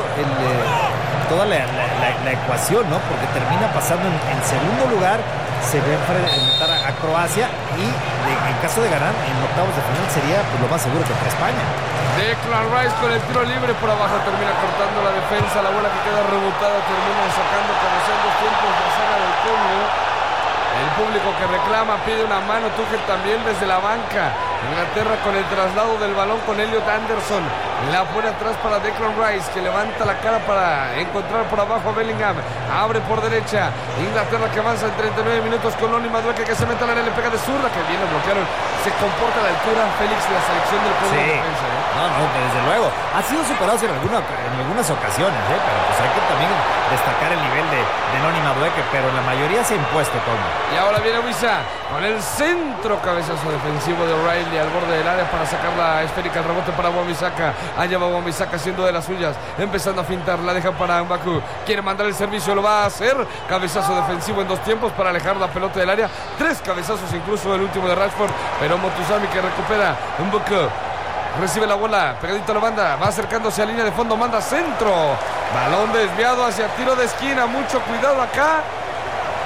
Speaker 3: toda la ecuación, ¿no? Porque termina pasando en segundo lugar, se ve enfrentar a Croacia, y en caso de ganar en octavos de final sería pues lo más seguro contra España.
Speaker 1: Declan Rice con el tiro libre por abajo, termina cortando la defensa. La bola que queda rebotada termina sacando, conociendo tiempos la saga del Congo. El público que reclama pide una mano. Tuchel también desde la banca. Inglaterra con el traslado del balón con Elliot Anderson. La pone atrás para Declan Rice, que levanta la cara para encontrar por abajo a Bellingham. Abre por derecha. Inglaterra que avanza en 39 minutos con Noni Madueque, que se mete al área, le pega de zurda, que viene, bloquearon. Se comporta a la altura Félix de la selección del Congo.
Speaker 3: Sí.
Speaker 1: De defensa, ¿eh?
Speaker 3: No, desde luego. Ha sido superado en algunas ocasiones, pero pues hay que también destacar el nivel de Noni Madueque, pero en la mayoría se ha impuesto Congo.
Speaker 1: Y ahora viene Wissa con el centro, cabezazo defensivo de O'Reilly al borde del área para sacar la esférica, el rebote para Wan-Bissaka. Allá va Wan-Bissaka haciendo de las suyas, empezando a fintar, la deja para Mbaku, quiere mandar el servicio, lo va a hacer. Cabezazo defensivo en dos tiempos para alejar la pelota del área. Tres cabezazos incluso el último de Rashford, pero Motuzami que recupera. Mbaku recibe la bola, pegadito a la banda, va acercándose a línea de fondo, manda centro, balón desviado hacia tiro de esquina. Mucho cuidado acá.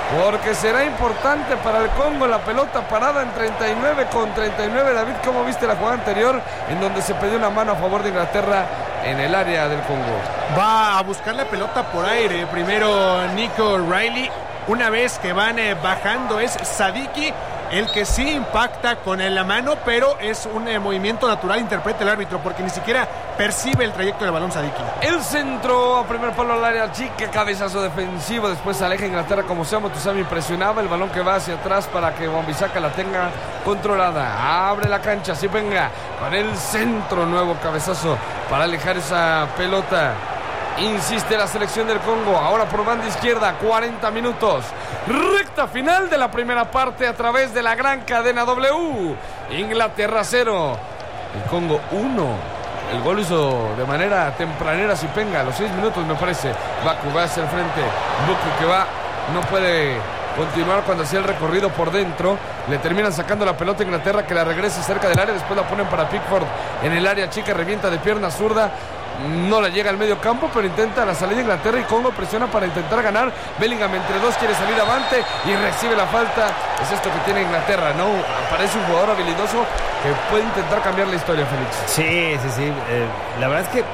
Speaker 1: porque será importante para el Congo la pelota parada en 39 con 39. David, ¿cómo viste la jugada anterior en donde se pidió una mano a favor de Inglaterra en el área del Congo?
Speaker 2: Va a buscar la pelota por aire. Primero Nico Riley. Una vez que van bajando es Sadiki el que sí impacta con la mano, pero es un movimiento natural, interpreta el árbitro, porque ni siquiera percibe el trayecto del balón Sadiki.
Speaker 1: El centro a primer palo al área chica, cabezazo defensivo, después aleja Inglaterra como sea. Motusami impresionaba, el balón que va hacia atrás para que Wan-Bissaka la tenga controlada. Abre la cancha, sí, venga, con el centro, nuevo cabezazo para alejar esa pelota. Insiste la selección del Congo, ahora por banda izquierda, 40 minutos. Recta final de la primera parte a través de la gran cadena W. Inglaterra 0, el Congo 1. El gol hizo de manera tempranera Sipenga, a los 6 minutos me parece. Baku va hacia el frente, Buku que va, no puede continuar cuando hacía el recorrido por dentro. Le terminan sacando la pelota a Inglaterra, que la regresa cerca del área. Después la ponen para Pickford en el área chica, revienta de pierna zurda. No la llega al medio campo, pero intenta la salida de Inglaterra y Congo presiona para intentar ganar. Bellingham entre dos quiere salir avante y recibe la falta. Es esto que tiene Inglaterra, ¿no? Aparece un jugador habilidoso que puede intentar cambiar la historia, Félix.
Speaker 3: Sí. La verdad es que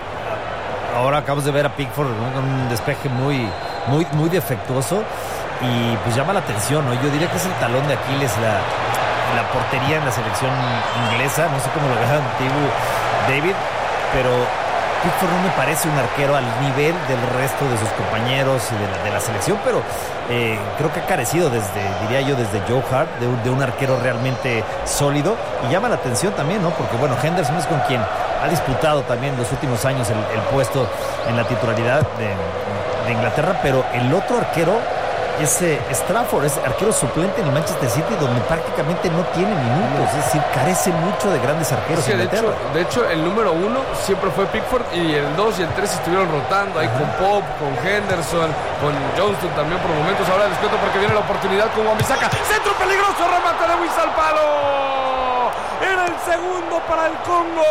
Speaker 3: ahora acabamos de ver a Pickford, ¿no?, con un despeje muy defectuoso y pues llama la atención, ¿no? Yo diría que es el talón de Aquiles la portería en la selección inglesa. No sé cómo lo vean David, pero Pickford no me parece un arquero al nivel del resto de sus compañeros y de la selección, pero creo que ha carecido desde Joe Hart de un arquero realmente sólido, y llama la atención también, ¿no? Porque bueno, Henderson es con quien ha disputado también los últimos años el puesto en la titularidad de Inglaterra, pero el otro arquero es Trafford, es arquero suplente en el Manchester City, donde prácticamente no tiene minutos, es decir, carece mucho de grandes arqueros.
Speaker 1: Sí, de hecho, el número 1 siempre fue Pickford, y el 2 y el 3 estuvieron rotando ahí con Pope, con Henderson, con Johnston también por momentos. Ahora les cuento porque viene la oportunidad con Wan-Bissaka. Centro peligroso, remate de Wissa al palo. Era el segundo para el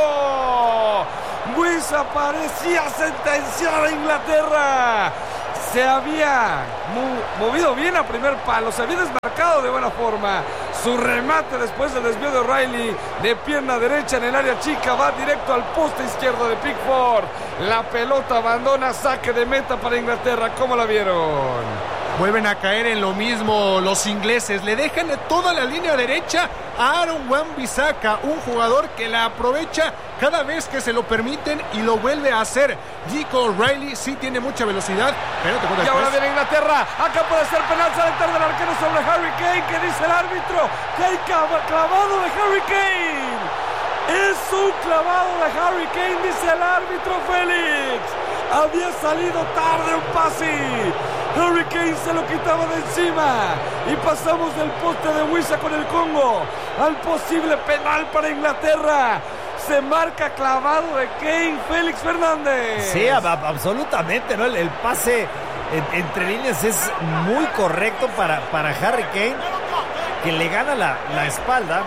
Speaker 1: Congo. Wissa parecía sentenciar a Inglaterra. Se había movido bien a primer palo, se había desmarcado de buena forma. Su remate después del desvío de O'Reilly de pierna derecha en el área chica va directo al poste izquierdo de Pickford. La pelota abandona, saque de meta para Inglaterra. ¿Cómo la vieron?
Speaker 2: Vuelven a caer en lo mismo los ingleses. Le dejan toda la línea derecha a Aaron Wan-Bissaka, un jugador que la aprovecha cada vez que se lo permiten y lo vuelve a hacer. Nico O'Reilly sí tiene mucha velocidad, pero
Speaker 1: y ahora viene Inglaterra. Acá puede ser penal, sale tarde del arquero sobre Harry Kane. ¿Qué dice el árbitro? Que hay clavado de Harry Kane. Es un clavado de Harry Kane, dice el árbitro Félix. Había salido tarde un pase. Harry Kane se lo quitaba de encima. Y pasamos del poste de Wissa con el Congo al posible penal para Inglaterra. Se marca clavado de Kane, Félix Fernández.
Speaker 3: Sí, absolutamente, ¿no? El pase entre líneas es muy correcto para Harry Kane, que le gana la espalda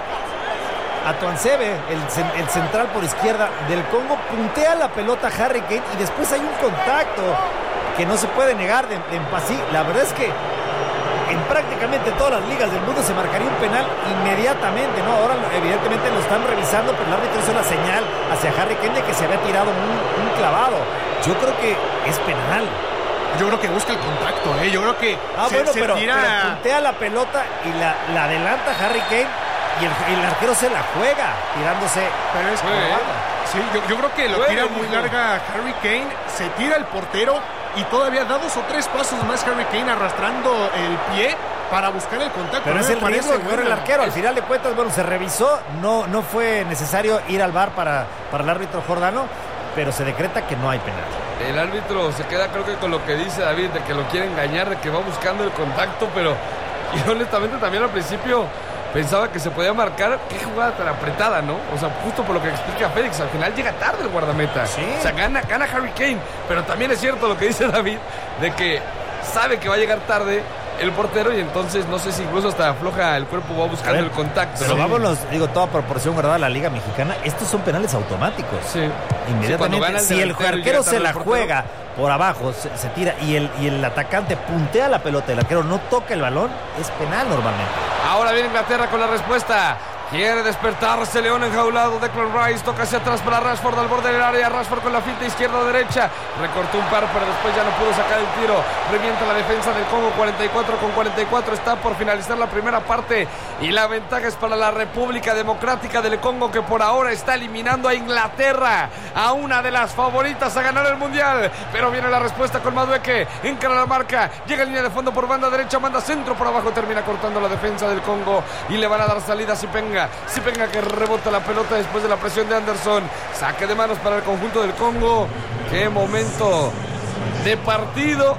Speaker 3: a Tuanzebe, el central por izquierda del Congo. Puntea la pelota Harry Kane y después hay un contacto que no se puede negar de Mpassi. La verdad es que en prácticamente todas las ligas del mundo se marcaría un penal inmediatamente, ¿no? Ahora evidentemente lo están revisando, pero el árbitro hizo la señal hacia Harry Kane de que se había tirado un clavado. Yo creo que es penal.
Speaker 2: Yo creo que busca el contacto, ¿eh? Yo creo que
Speaker 3: pero puntea la pelota y la adelanta Harry Kane y el arquero se la juega tirándose.
Speaker 2: Pero es sí, yo creo que lo tira muy larga Harry Kane, se tira el portero y todavía da 2 o 3 pasos más Harry Kane arrastrando el pie para buscar el contacto.
Speaker 3: Pero es el riesgo que corre el arquero. Al final de cuentas, bueno, se revisó, no fue necesario ir al VAR para el árbitro jordano, pero se decreta que no hay penal.
Speaker 1: El árbitro se queda, creo que con lo que dice David, de que lo quiere engañar, de que va buscando el contacto, pero y honestamente también al principio pensaba que se podía marcar. Qué jugada tan apretada, ¿no? O sea, justo por lo que explica Félix, al final llega tarde el guardameta.
Speaker 3: ¿Sí?
Speaker 1: O sea, gana Harry Kane, pero también es cierto lo que dice David, de que sabe que va a llegar tarde el portero y entonces no sé si incluso hasta afloja el cuerpo, va buscando el contacto.
Speaker 3: Pero vámonos, digo, toda proporción guardada a la Liga Mexicana, estos son penales automáticos.
Speaker 1: Sí.
Speaker 3: Inmediatamente, si el arquero se la juega por abajo, se tira y el atacante puntea la pelota, el arquero no toca el balón, es penal normalmente.
Speaker 1: Ahora viene Inglaterra con la respuesta. Quiere despertarse León enjaulado. Declan Rice toca hacia atrás para Rashford al borde del área. Rashford con la finta izquierda-derecha. Recortó un par, pero después ya no pudo sacar el tiro. Revienta la defensa del Congo. 44-44. Está por finalizar la primera parte. Y la ventaja es para la República Democrática del Congo, que por ahora está eliminando a Inglaterra, a una de las favoritas a ganar el Mundial. Pero viene la respuesta con Madueke. Encara la marca. Llega en línea de fondo por banda derecha. Manda centro por abajo. Termina cortando la defensa del Congo. Y le van a dar salida a Sipenga. Sipenga que rebota la pelota después de la presión de Anderson. Saque de manos para el conjunto del Congo. Qué momento de partido.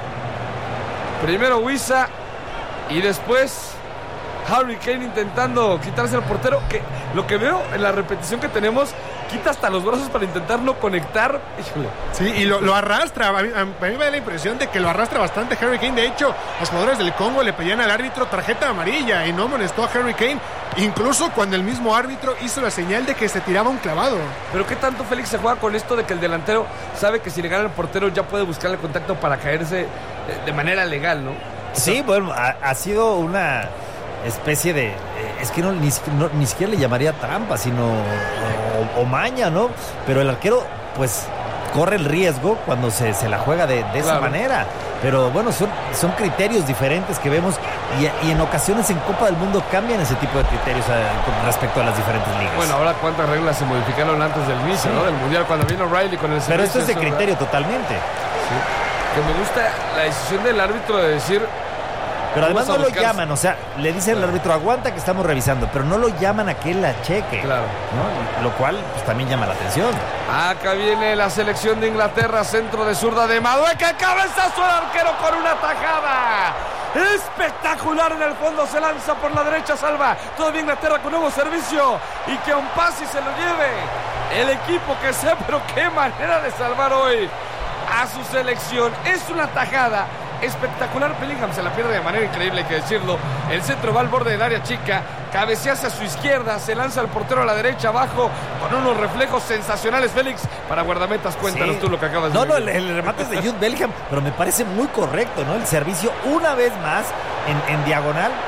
Speaker 1: Primero Wissa y después Harry Kane intentando quitarse al portero, que lo que veo en la repetición que tenemos, quita hasta los brazos para intentar no conectar. Híjole.
Speaker 2: Sí, y lo arrastra. A mí me da la impresión de que lo arrastra bastante Harry Kane. De hecho, los jugadores del Congo le pedían al árbitro tarjeta amarilla y no molestó a Harry Kane, incluso cuando el mismo árbitro hizo la señal de que se tiraba un clavado.
Speaker 1: Pero qué tanto Félix se juega con esto de que el delantero sabe que si le gana el portero ya puede buscar el contacto para caerse de manera legal, ¿no?
Speaker 3: Sí, bueno, ha sido una especie de... es que ni siquiera le llamaría trampa, sino o maña, ¿no? Pero el arquero, pues, corre el riesgo cuando se la juega de esa manera. Pero bueno, son criterios diferentes que vemos y en ocasiones en Copa del Mundo cambian ese tipo de criterios con respecto a las diferentes ligas.
Speaker 1: Bueno, ahora cuántas reglas se modificaron antes del inicio, ¿no? Del Mundial, cuando vino Riley con el servicio.
Speaker 3: Pero esto es de criterio totalmente.
Speaker 1: Sí. Que me gusta la decisión del árbitro de decir...
Speaker 3: Pero además no lo llaman, o sea, le dicen al árbitro, aguanta que estamos revisando, pero no lo llaman a que él la cheque.
Speaker 1: Claro.
Speaker 3: ¿No? Lo cual pues también llama la atención.
Speaker 1: Acá viene la selección de Inglaterra, centro de zurda de Madueke, cabezazo al arquero con una tajada. Espectacular en el fondo, se lanza por la derecha, salva todavía Inglaterra con nuevo servicio y que un pase se lo lleve el equipo que sea, pero qué manera de salvar hoy a su selección. Es una tajada espectacular. Bellingham se la pierde de manera increíble, hay que decirlo. El centro va al borde del área chica, cabecea hacia su izquierda, se lanza el portero a la derecha abajo con unos reflejos sensacionales. Félix, para guardametas, cuéntanos tú lo que acabas de decir.
Speaker 3: El remate es de Jude Bellingham, pero me parece muy correcto, ¿no? El servicio una vez más en diagonal